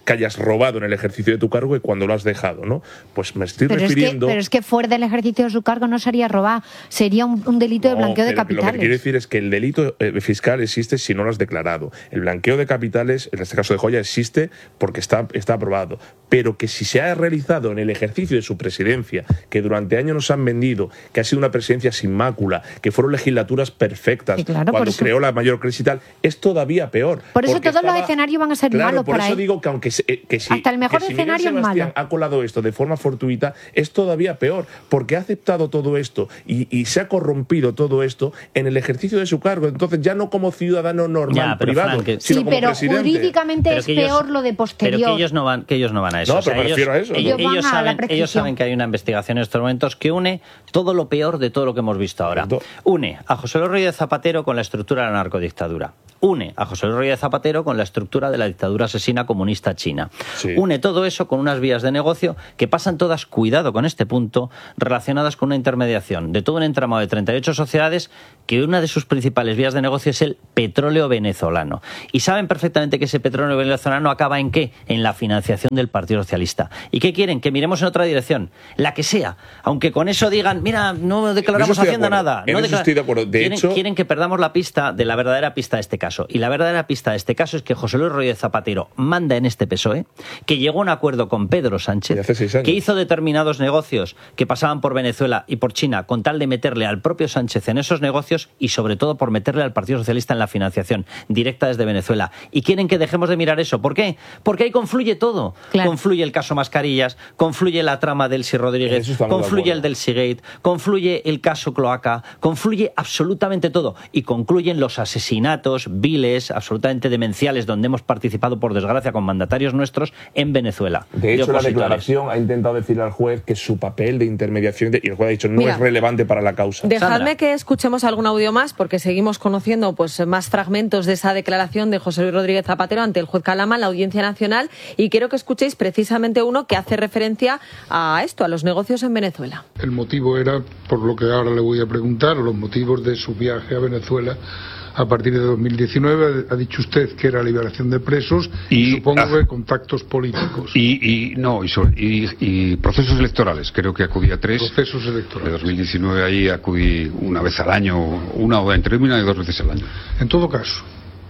que hayas robado en el ejercicio de tu cargo y cuando lo has dejado, ¿no? Pues me estoy pero refiriendo... Es que, pero es que fuera del ejercicio de su cargo no sería robar, sería un, un delito de No, blanqueo de pero capitales. Lo que quiero decir es que el delito eh, fiscal existe si no lo has declarado. El blanqueo de capitales, en este caso de joya, existe porque está, está aprobado. Pero que si se ha realizado en el ejercicio de su presidencia, que durante años nos han vendido, que ha sido una presidencia sin mácula, que fueron legislaturas perfectas, Sí, claro, cuando por eso- creó la mayor crisis y tal, es todavía peor. Por eso porque todos estaba- los escenarios van a ser Claro, malos por para eso él. digo que aunque se- eh, que si, Hasta el mejor que si Miguel escenario es Sebastián malo. ha colado esto de forma fortuita, es todavía peor, porque ha aceptado todo esto y, y se ha corrompido todo esto en el ejercicio de su cargo. Entonces, ya no como ciudadano normal Ya, pero, privado, Fran, que- sino Sí, como pero presidente. jurídicamente Pero es que ellos- peor lo de posterior. Pero que ellos no van, que ellos no van a eso. No, O sea, pero me ellos, refiero a eso. ellos, Ellos van ellos a la saben, prescripción. ellos saben que hay una investigación en estos momentos que une todo lo peor de todo lo que hemos visto ahora. Une a José Luis Rodríguez Zapatero con la estructura de la narcodictadura. Une a José Luis Rodríguez Zapatero con la estructura de la dictadura asesina comunista china. Sí. Une todo eso con unas vías de negocio que pasan todas, cuidado con este punto, relacionadas con una intermediación de todo un entramado de treinta y ocho sociedades que una de sus principales vías de negocio es el petróleo venezolano. Y saben perfectamente que ese petróleo venezolano acaba en ¿qué? En la financiación del Partido Socialista. ¿Y qué quieren? Que miremos en otra dirección, la que sea. Aunque con eso digan, mira, no declaramos En eso estoy de Hacienda acuerdo. nada. En No eso declara- estoy de acuerdo. De quieren, hecho- quieren que perdamos la pista de la verdadera pista de este caso. Y la verdadera pista de este caso es que José Luis Rodríguez Zapatero manda en este P S O E, que llegó a un acuerdo con Pedro Sánchez, hace seis años. que hizo determinados negocios que pasaban por Venezuela y por China con tal de meterle al propio Sánchez en esos negocios y sobre todo por meterle al Partido Socialista en la financiación directa desde Venezuela. Y quieren que dejemos de mirar eso. ¿Por qué? Porque ahí confluye todo. Claro. Confluye el caso Mascarillas, confluye la trama del Elsi En Rodríguez, eso estamos de confluye acuerdo. el del Seagate, confluye el caso Cloaca, confluye absolutamente todo y concluyen los asesinatos viles, absolutamente demenciales, donde hemos participado, por desgracia, con mandatarios nuestros en Venezuela. De hecho, la opositores. declaración ha intentado decirle al juez que su papel de intermediación, de- y el juez ha dicho, no Mira, es relevante para la causa. Dejadme que escuchemos algún audio más, porque seguimos conociendo pues más fragmentos de esa declaración de José Luis Rodríguez Zapatero ante el juez Calama en la Audiencia Nacional, y quiero que escuchéis precisamente uno que hace referencia a esto, a los negocios en Venezuela. El motivo era, por lo que ahora le voy a preguntar, los motivos de su viaje a Venezuela a partir de dos mil diecinueve. Ha dicho usted que era liberación de presos y, Y, supongo ah, que contactos políticos. Y, y no, y, sobre- y- y procesos electorales, creo que acudí a tres. Procesos electorales. De dos mil diecinueve ahí acudí una vez al año, una o entre una y dos veces al año. En todo caso,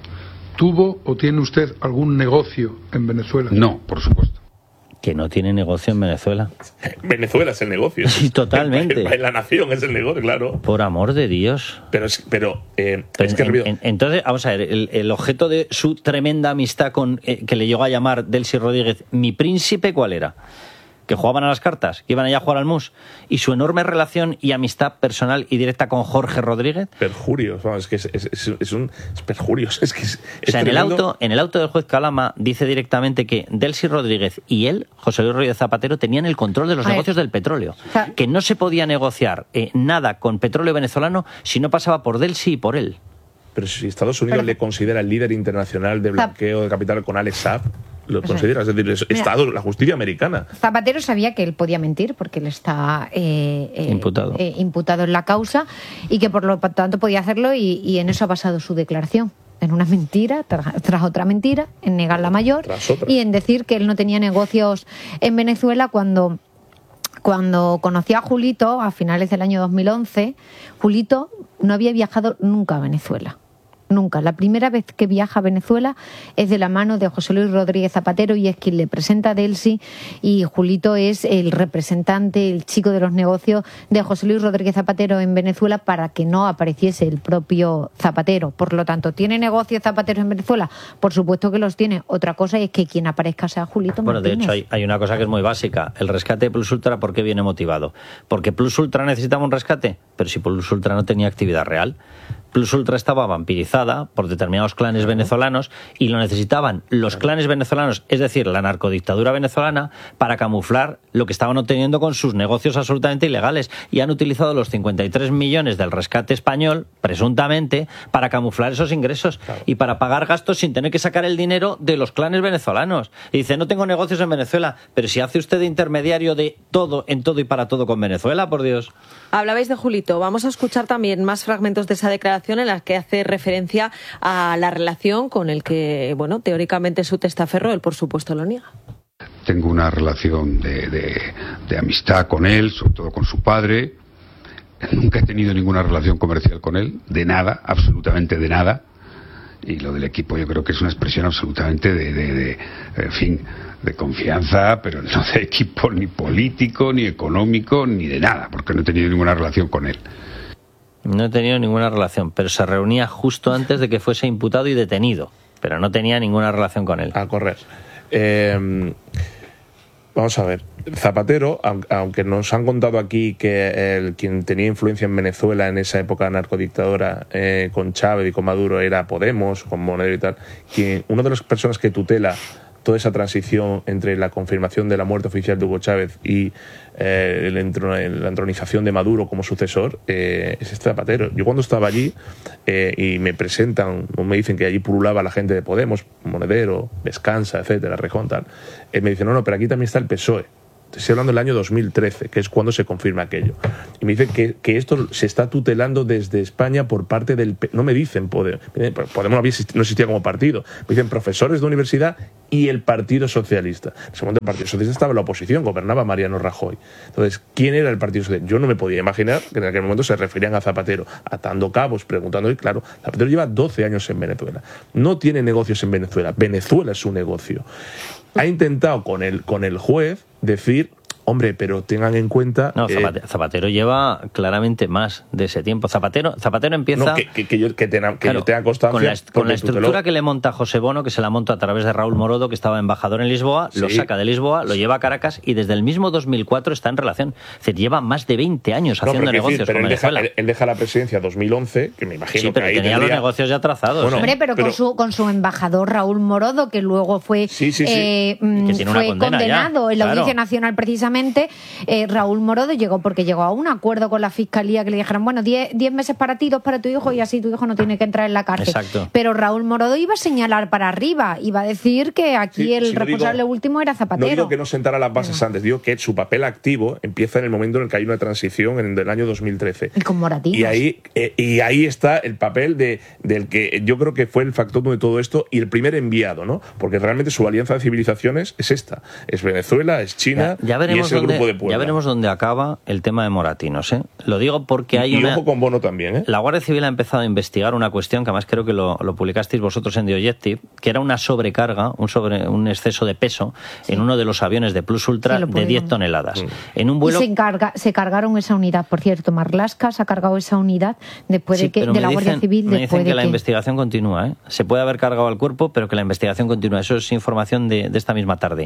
¿tuvo o tiene usted algún negocio en Venezuela? No, por supuesto. Que no tiene negocio en Venezuela. Venezuela es el negocio. Sí, totalmente. En, en la nación es el negocio, claro. Por amor de Dios. Pero, es- pero, eh, Pero es que en- en- entonces, vamos a ver, el, el objeto de su tremenda amistad con eh, que le llegó a llamar Delcy Rodríguez, mi príncipe, ¿cuál era? Que jugaban a las cartas, que iban allá a jugar al mus, y su enorme relación y amistad personal y directa con Jorge Rodríguez. Perjurios, vamos, es que es, es- es- es un es perjurios, es que es, O sea, en el auto, en el auto del juez Calama dice directamente que Delcy Rodríguez y él, José Luis Rodríguez Zapatero, tenían el control de los A ver. negocios del petróleo. Que no se podía negociar eh, nada con petróleo venezolano si no pasaba por Delcy y por él. Pero si Estados Unidos Pero- le considera el líder internacional de blanqueo de capital con Alex Saab, lo considera, es decir, es Mira. Estado, la justicia americana. Zapatero sabía que él podía mentir porque él está eh, eh, Imputado. eh, imputado en la causa y que por lo tanto podía hacerlo y, y en eso ha basado su declaración. En una mentira, tras, tras otra mentira, en negar la mayor Tras otra. y en decir que él no tenía negocios en Venezuela cuando... Cuando conocí a Julito a finales del año dos mil once, Julito no había viajado nunca a Venezuela. Nunca. La primera vez que viaja a Venezuela es de la mano de José Luis Rodríguez Zapatero y es quien le presenta a Delcy, y Julito es el representante, el chico de los negocios de José Luis Rodríguez Zapatero en Venezuela para que no apareciese el propio Zapatero. Por lo tanto, ¿tiene negocios Zapatero en Venezuela? Por supuesto que los tiene. Otra cosa es que quien aparezca sea Julito Bueno, de Martínez. hecho, hay, hay una cosa que es muy básica. El rescate de Plus Ultra, ¿por qué viene motivado? Porque Plus Ultra necesitaba un rescate, pero si Plus Ultra no tenía actividad real. Plus Ultra estaba vampirizada por determinados clanes venezolanos y lo necesitaban los clanes venezolanos, es decir, la narcodictadura venezolana, para camuflar lo que estaban obteniendo con sus negocios absolutamente ilegales. Y han utilizado los cincuenta y tres millones del rescate español, presuntamente, para camuflar esos ingresos y para pagar gastos sin tener que sacar el dinero de los clanes venezolanos. Y dice, no tengo negocios en Venezuela, pero si hace usted de intermediario de todo, en todo y para todo con Venezuela, por Dios. Hablabais de Julito. Vamos a escuchar también más fragmentos de esa declaración declaración en la que hace referencia a la relación con el que, bueno, teóricamente es su testaferro, él por supuesto lo niega. Tengo una relación de, de, de amistad con él, sobre todo con su padre. Nunca he tenido ninguna relación comercial con él, de nada, absolutamente de nada. Y lo del equipo yo creo que es una expresión absolutamente de, de, de en fin, de confianza, pero no de equipo ni político, ni económico, ni de nada, porque no he tenido ninguna relación con él. No he tenido ninguna relación, pero se reunía justo antes de que fuese imputado y detenido, pero no tenía ninguna relación con él. A correr. Eh, vamos a ver, Zapatero, aunque nos han contado aquí que el, quien tenía influencia en Venezuela en esa época narcodictadora eh, con Chávez y con Maduro era Podemos, con Monedero y tal, quien, una de las personas que tutela toda esa transición entre la confirmación de la muerte oficial de Hugo Chávez y eh, el entro, la entronización de Maduro como sucesor, eh, es este Zapatero. Yo cuando estaba allí eh, y me presentan, o me dicen que allí pululaba la gente de Podemos, Monedero, Descansa, etcétera, Rejón, tal, eh, me dicen, no, no, pero aquí también está el P S O E. Estoy hablando del año dos mil trece, que es cuando se confirma aquello. Y me dicen que, que esto se está tutelando desde España por parte del... No me dicen Podemos, Podemos no, había, no existía como partido. Me dicen profesores de universidad y el Partido Socialista. En ese momento el Partido Socialista estaba en la oposición, gobernaba Mariano Rajoy. Entonces, ¿quién era el Partido Socialista? Yo no me podía imaginar que en aquel momento se referían a Zapatero, atando cabos, preguntando. Y claro, Zapatero lleva doce años en Venezuela. No tiene negocios en Venezuela. Venezuela es su negocio. Ha intentado con el, con el juez decir, hombre, pero tengan en cuenta... No, Zapatero, eh, Zapatero lleva claramente más de ese tiempo. Zapatero Zapatero empieza... No, que, que, que, yo, que, tenga, que claro, yo tenga constancia... Con la, con la estructura tuteló. que le monta José Bono, que se la monta a través de Raúl Morodo, que estaba embajador en Lisboa, sí. Lo saca de Lisboa, lo lleva a Caracas y desde el mismo dos mil cuatro está en relación. Es decir, lleva más de veinte años no, haciendo negocios decir, pero con él Venezuela. Deja, él deja la presidencia dos mil once, que me imagino sí, pero que ahí tenía tendría... los negocios ya trazados. Bueno, ¿eh? Hombre, pero, pero... Con, su, con su embajador Raúl Morodo, que luego fue, sí, sí, sí. Eh, fue condenado ya. en la Audiencia claro. Nacional precisamente... Eh, Raúl Morodo llegó porque llegó a un acuerdo con la Fiscalía que le dijeron, bueno, diez meses para ti, dos para tu hijo y así tu hijo no tiene que entrar en la cárcel. Exacto. Pero Raúl Morodo iba a señalar para arriba, iba a decir que aquí sí, el si responsable digo, último era Zapatero. No digo que no sentara las bases no. antes, digo que su papel activo empieza en el momento en el que hay una transición en el año dos mil trece. Y con Moratinos. Y ahí, eh, y ahí está el papel de, del que yo creo que fue el factor de todo esto y el primer enviado, ¿no? Porque realmente su alianza de civilizaciones es esta, es Venezuela, es China ya, ya veremos y es el dónde, grupo de Puebla. Ya veremos dónde acaba el tema de Moratinos, ¿eh? Lo digo porque hay y una... Y ojo con Bono también, ¿eh? La Guardia Civil ha empezado a investigar una cuestión que además creo que lo, lo publicasteis vosotros en The Objective, que era una sobrecarga, un sobre un exceso de peso sí. en uno de los aviones de Plus Ultra sí, de diez toneladas. Mm. En un vuelo... Y se, encarga, se cargaron esa unidad, por cierto. Marlaska se ha cargado esa unidad después sí, de que de la Guardia dicen, Civil. Me dicen de que, que la que... investigación continúa, ¿eh? Se puede haber cargado al cuerpo, pero que la investigación continúa. Eso es información de, de esta misma tarde.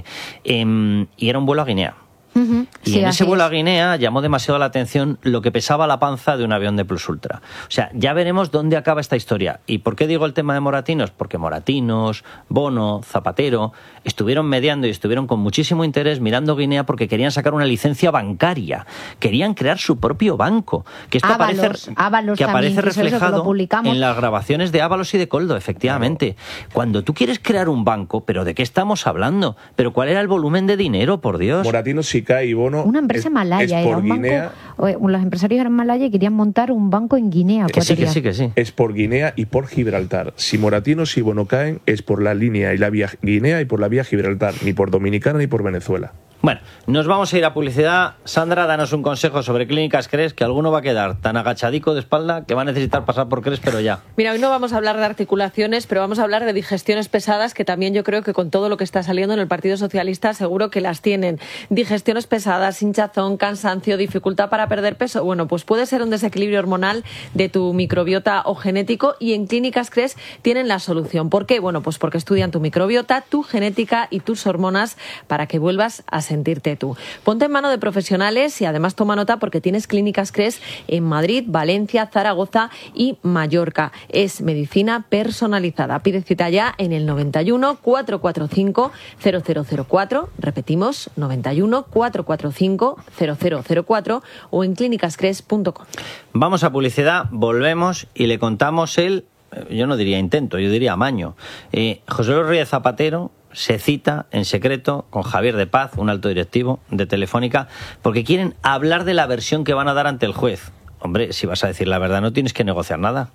Eh, y era un vuelo a Guinea. Uh-huh. Y sí, en ese vuelo es. a Guinea llamó demasiado la atención lo que pesaba la panza de un avión de Plus Ultra. O sea, ya veremos dónde acaba esta historia. ¿Y por qué digo el tema de Moratinos? Porque Moratinos, Bono, Zapatero estuvieron mediando y estuvieron con muchísimo interés mirando Guinea porque querían sacar una licencia bancaria. Querían crear su propio banco. Que esto Ábalos, aparece, Ábalos que aparece también, que reflejado que en las grabaciones de Ábalos y de Coldo, efectivamente. Claro. Cuando tú quieres crear un banco, ¿pero de qué estamos hablando? ¿Pero cuál era el volumen de dinero, por Dios? Moratinos, Sica y Bono... Una empresa es, malaya, es era un Guinea, banco. Los empresarios eran malaya y querían montar un banco en Guinea. Que sí, que sí, que sí. Es por Guinea y por Gibraltar. Si Moratinos y Bono caen, es por la línea y la vía Guinea y por la vía Gibraltar, ni por Dominicana ni por Venezuela. Bueno, nos vamos a ir a publicidad. Sandra, danos un consejo sobre Clínicas Cres, que alguno va a quedar tan agachadico de espalda que va a necesitar pasar por Cres, pero ya. Mira, hoy no vamos a hablar de articulaciones, pero vamos a hablar de digestiones pesadas, que también yo creo que con todo lo que está saliendo en el Partido Socialista seguro que las tienen. Digestiones pesadas, hinchazón, cansancio, dificultad para perder peso. Bueno, pues puede ser un desequilibrio hormonal de tu microbiota o genético, y en Clínicas Cres tienen la solución. ¿Por qué? Bueno, pues porque estudian tu microbiota, tu genética y tus hormonas para que vuelvas a sentirte tú. Ponte en mano de profesionales y además toma nota porque tienes Clínicas Cres en Madrid, Valencia, Zaragoza y Mallorca. Es medicina personalizada. Pide cita ya en el noventa y uno, cuatrocientos cuarenta y cinco, cero cero cero cuatro. Repetimos, noventa y uno, cuatrocientos cuarenta y cinco, cero cero cero cuatro o en clínicas cres punto com. Vamos a publicidad, volvemos y le contamos el, yo no diría intento, yo diría amaño. Eh, José Luis Rodríguez Zapatero se cita en secreto con Javier de Paz, un alto directivo de Telefónica, porque quieren hablar de la versión que van a dar ante el juez. Hombre, si vas a decir la verdad no tienes que negociar nada.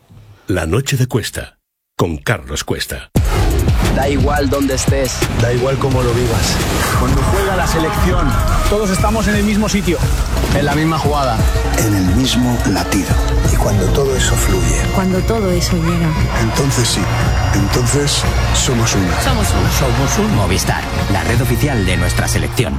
La noche de Cuesta, con Carlos Cuesta. Da igual donde estés, da igual cómo lo vivas. Cuando juega la selección, todos estamos en el mismo sitio, en la misma jugada, en el mismo latido. Y cuando todo eso fluye, cuando todo eso llega, entonces sí, entonces somos uno. Somos uno. Somos un Movistar, la red oficial de nuestra selección.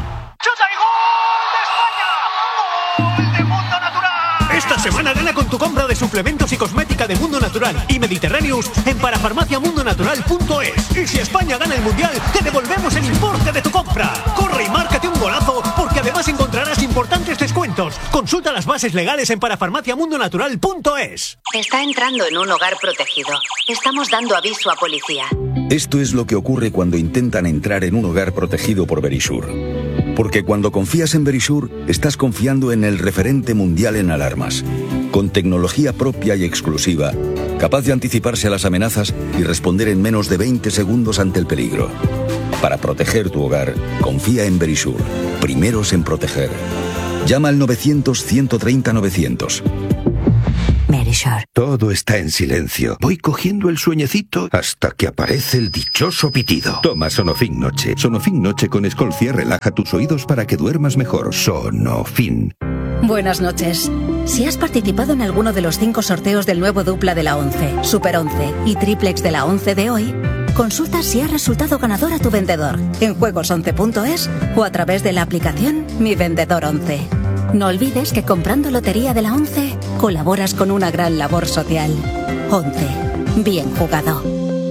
Esta semana gana con tu compra de suplementos y cosmética de Mundo Natural y Mediterráneos en parafarmacia mundo natural punto es. Y si España gana el Mundial, te devolvemos el importe de tu compra. Corre y márcate un golazo, porque además encontrarás importantes descuentos. Consulta las bases legales en parafarmacia mundo natural punto es. Está entrando en un hogar protegido. Estamos dando aviso a policía. Esto es lo que ocurre cuando intentan entrar en un hogar protegido por Verisur. Porque cuando confías en Verisur, estás confiando en el referente mundial en alarmas, con tecnología propia y exclusiva, capaz de anticiparse a las amenazas y responder en menos de veinte segundos ante el peligro. Para proteger tu hogar, confía en Verisur, primeros en proteger. Llama al novecientos, ciento treinta, novecientos. Merisure. Todo está en silencio. Voy cogiendo el sueñecito hasta que aparece el dichoso pitido. Toma Sonofin Noche. Sonofin Noche con Escolcia relaja tus oídos para que duermas mejor. Sonofin. Buenas noches. Si has participado en alguno de los cinco sorteos del nuevo dupla de la once, Super once y Triplex de la once de hoy, consulta si ha resultado ganador a tu vendedor en juegos once punto es o a través de la aplicación Mi Vendedor once. No olvides que comprando Lotería de la once colaboras con una gran labor social. once. Bien jugado.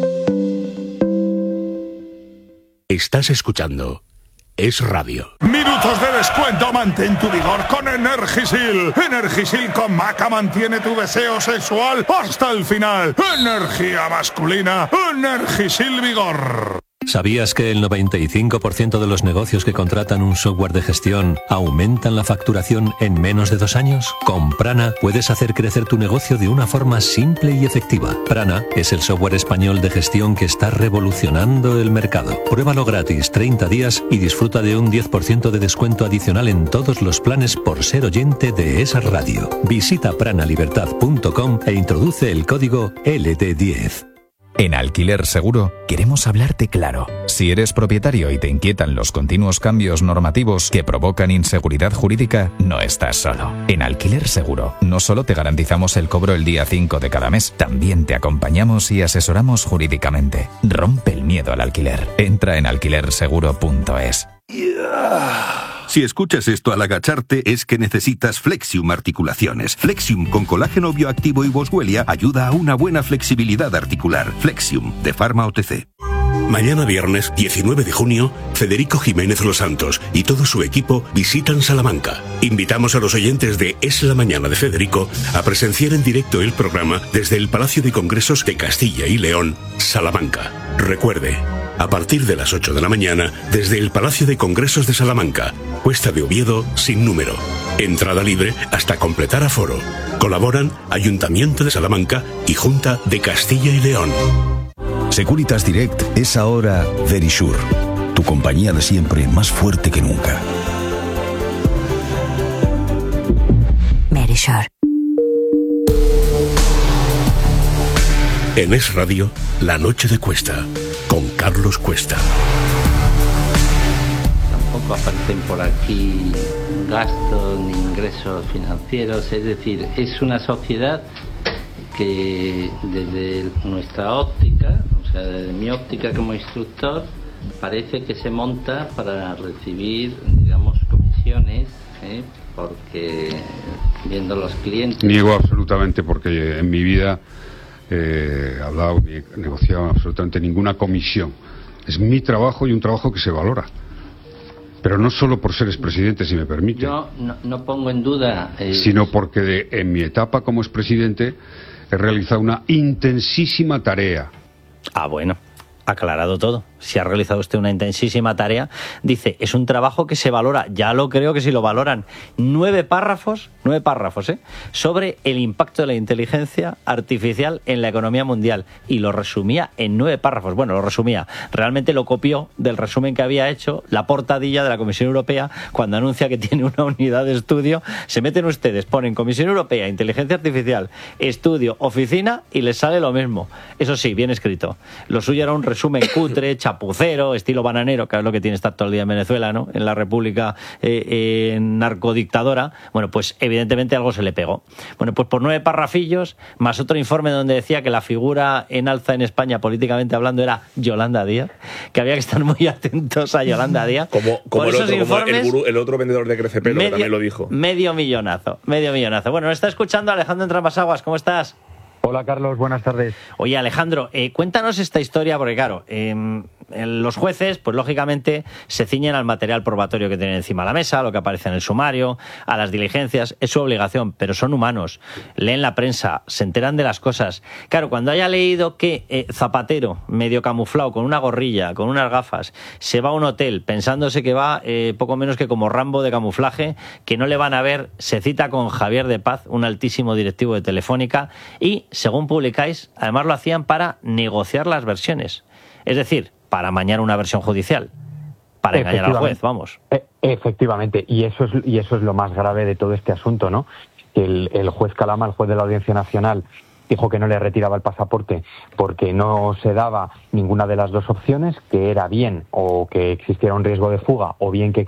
Estás escuchando Es Radio. Minutos de descuento, mantén tu vigor con Energisil. Energisil con maca mantiene tu deseo sexual hasta el final. Energía masculina, Energisil Vigor. ¿Sabías que el noventa y cinco por ciento de los negocios que contratan un software de gestión aumentan la facturación en menos de dos años? Con Prana puedes hacer crecer tu negocio de una forma simple y efectiva. Prana es el software español de gestión que está revolucionando el mercado. Pruébalo gratis treinta días y disfruta de un diez por ciento de descuento adicional en todos los planes por ser oyente de esa radio. Visita pranalibertad punto com e introduce el código L D diez. En Alquiler Seguro queremos hablarte claro. Si eres propietario y te inquietan los continuos cambios normativos que provocan inseguridad jurídica, no estás solo. En Alquiler Seguro no solo te garantizamos el cobro el día cinco de cada mes, también te acompañamos y asesoramos jurídicamente. Rompe el miedo al alquiler. Entra en alquiler seguro punto es. Si escuchas esto al agacharte es que necesitas Flexium Articulaciones. Flexium con colágeno bioactivo y boswellia ayuda a una buena flexibilidad articular. Flexium, de Pharma O T C. Mañana viernes diecinueve de junio, Federico Jiménez Los Santos y todo su equipo visitan Salamanca. Invitamos a los oyentes de Es la Mañana de Federico a presenciar en directo el programa desde el Palacio de Congresos de Castilla y León, Salamanca. Recuerde, a partir de las ocho de la mañana, desde el Palacio de Congresos de Salamanca, Cuesta de Oviedo sin número. Entrada libre hasta completar aforo. Colaboran Ayuntamiento de Salamanca y Junta de Castilla y León. Securitas Direct es ahora Verisur, tu compañía de siempre más fuerte que nunca. Verisur. En Es Radio, La Noche de Cuesta, con Carlos Cuesta. Tampoco aparecen por aquí gastos ni ingresos financieros, es decir, es una sociedad que desde nuestra óptica, o sea, desde mi óptica como instructor, parece que se monta para recibir, digamos, comisiones, ¿eh? Porque viendo los clientes... Niego absolutamente, porque en mi vida eh, he hablado ni he negociado absolutamente ninguna comisión. Es mi trabajo y un trabajo que se valora. Pero no solo por ser expresidente, si me permite. Yo no, no pongo en duda... Eh, sino porque de, en mi etapa como expresidente he realizado una intensísima tarea. Ah, bueno, aclarado todo. si ha realizado usted una intensísima tarea, dice, es un trabajo que se valora, ya lo creo que si lo valoran, nueve párrafos, nueve párrafos, ¿eh? sobre el impacto de la inteligencia artificial en la economía mundial. Y lo resumía en nueve párrafos. Bueno, lo resumía. Realmente lo copió del resumen que había hecho la portadilla de la Comisión Europea cuando anuncia que tiene una unidad de estudio. Se meten ustedes, ponen Comisión Europea, inteligencia artificial, estudio, oficina y les sale lo mismo. Eso sí, bien escrito. Lo suyo era un resumen cutre, chapucero, estilo bananero, que es lo que tiene estar todo el día en Venezuela, ¿no? En la República eh, eh, narcodictadora. Bueno, pues evidentemente algo se le pegó. Bueno, pues por nueve parrafillos, más otro informe donde decía que la figura en alza en España, políticamente hablando, era Yolanda Díaz, que había que estar muy atentos a Yolanda Díaz. Como, como, el, otro, como el, gurú, el otro vendedor de Crecepelo, medio, que también lo dijo. Medio millonazo, medio millonazo. Bueno, nos está escuchando Alejandro Entramasaguas. ¿Cómo estás? Hola, Carlos, buenas tardes. Oye, Alejandro, eh, cuéntanos esta historia, porque claro, eh, los jueces, pues lógicamente, se ciñen al material probatorio que tienen encima de la mesa, lo que aparece en el sumario, a las diligencias, es su obligación, pero son humanos, leen la prensa, se enteran de las cosas. Claro, cuando haya leído que eh, Zapatero, medio camuflado, con una gorrilla, con unas gafas, se va a un hotel pensándose que va eh, poco menos que como Rambo de camuflaje, que no le van a ver, se cita con Javier de Paz, un altísimo directivo de Telefónica, y según publicáis, además lo hacían para negociar las versiones. Es decir, para amañar una versión judicial, para engañar al juez, vamos. Efectivamente, y eso es y eso es lo más grave de todo este asunto, ¿no? El, el juez Calama, el juez de la Audiencia Nacional, dijo que no le retiraba el pasaporte porque no se daba ninguna de las dos opciones, que era bien o que existiera un riesgo de fuga o bien que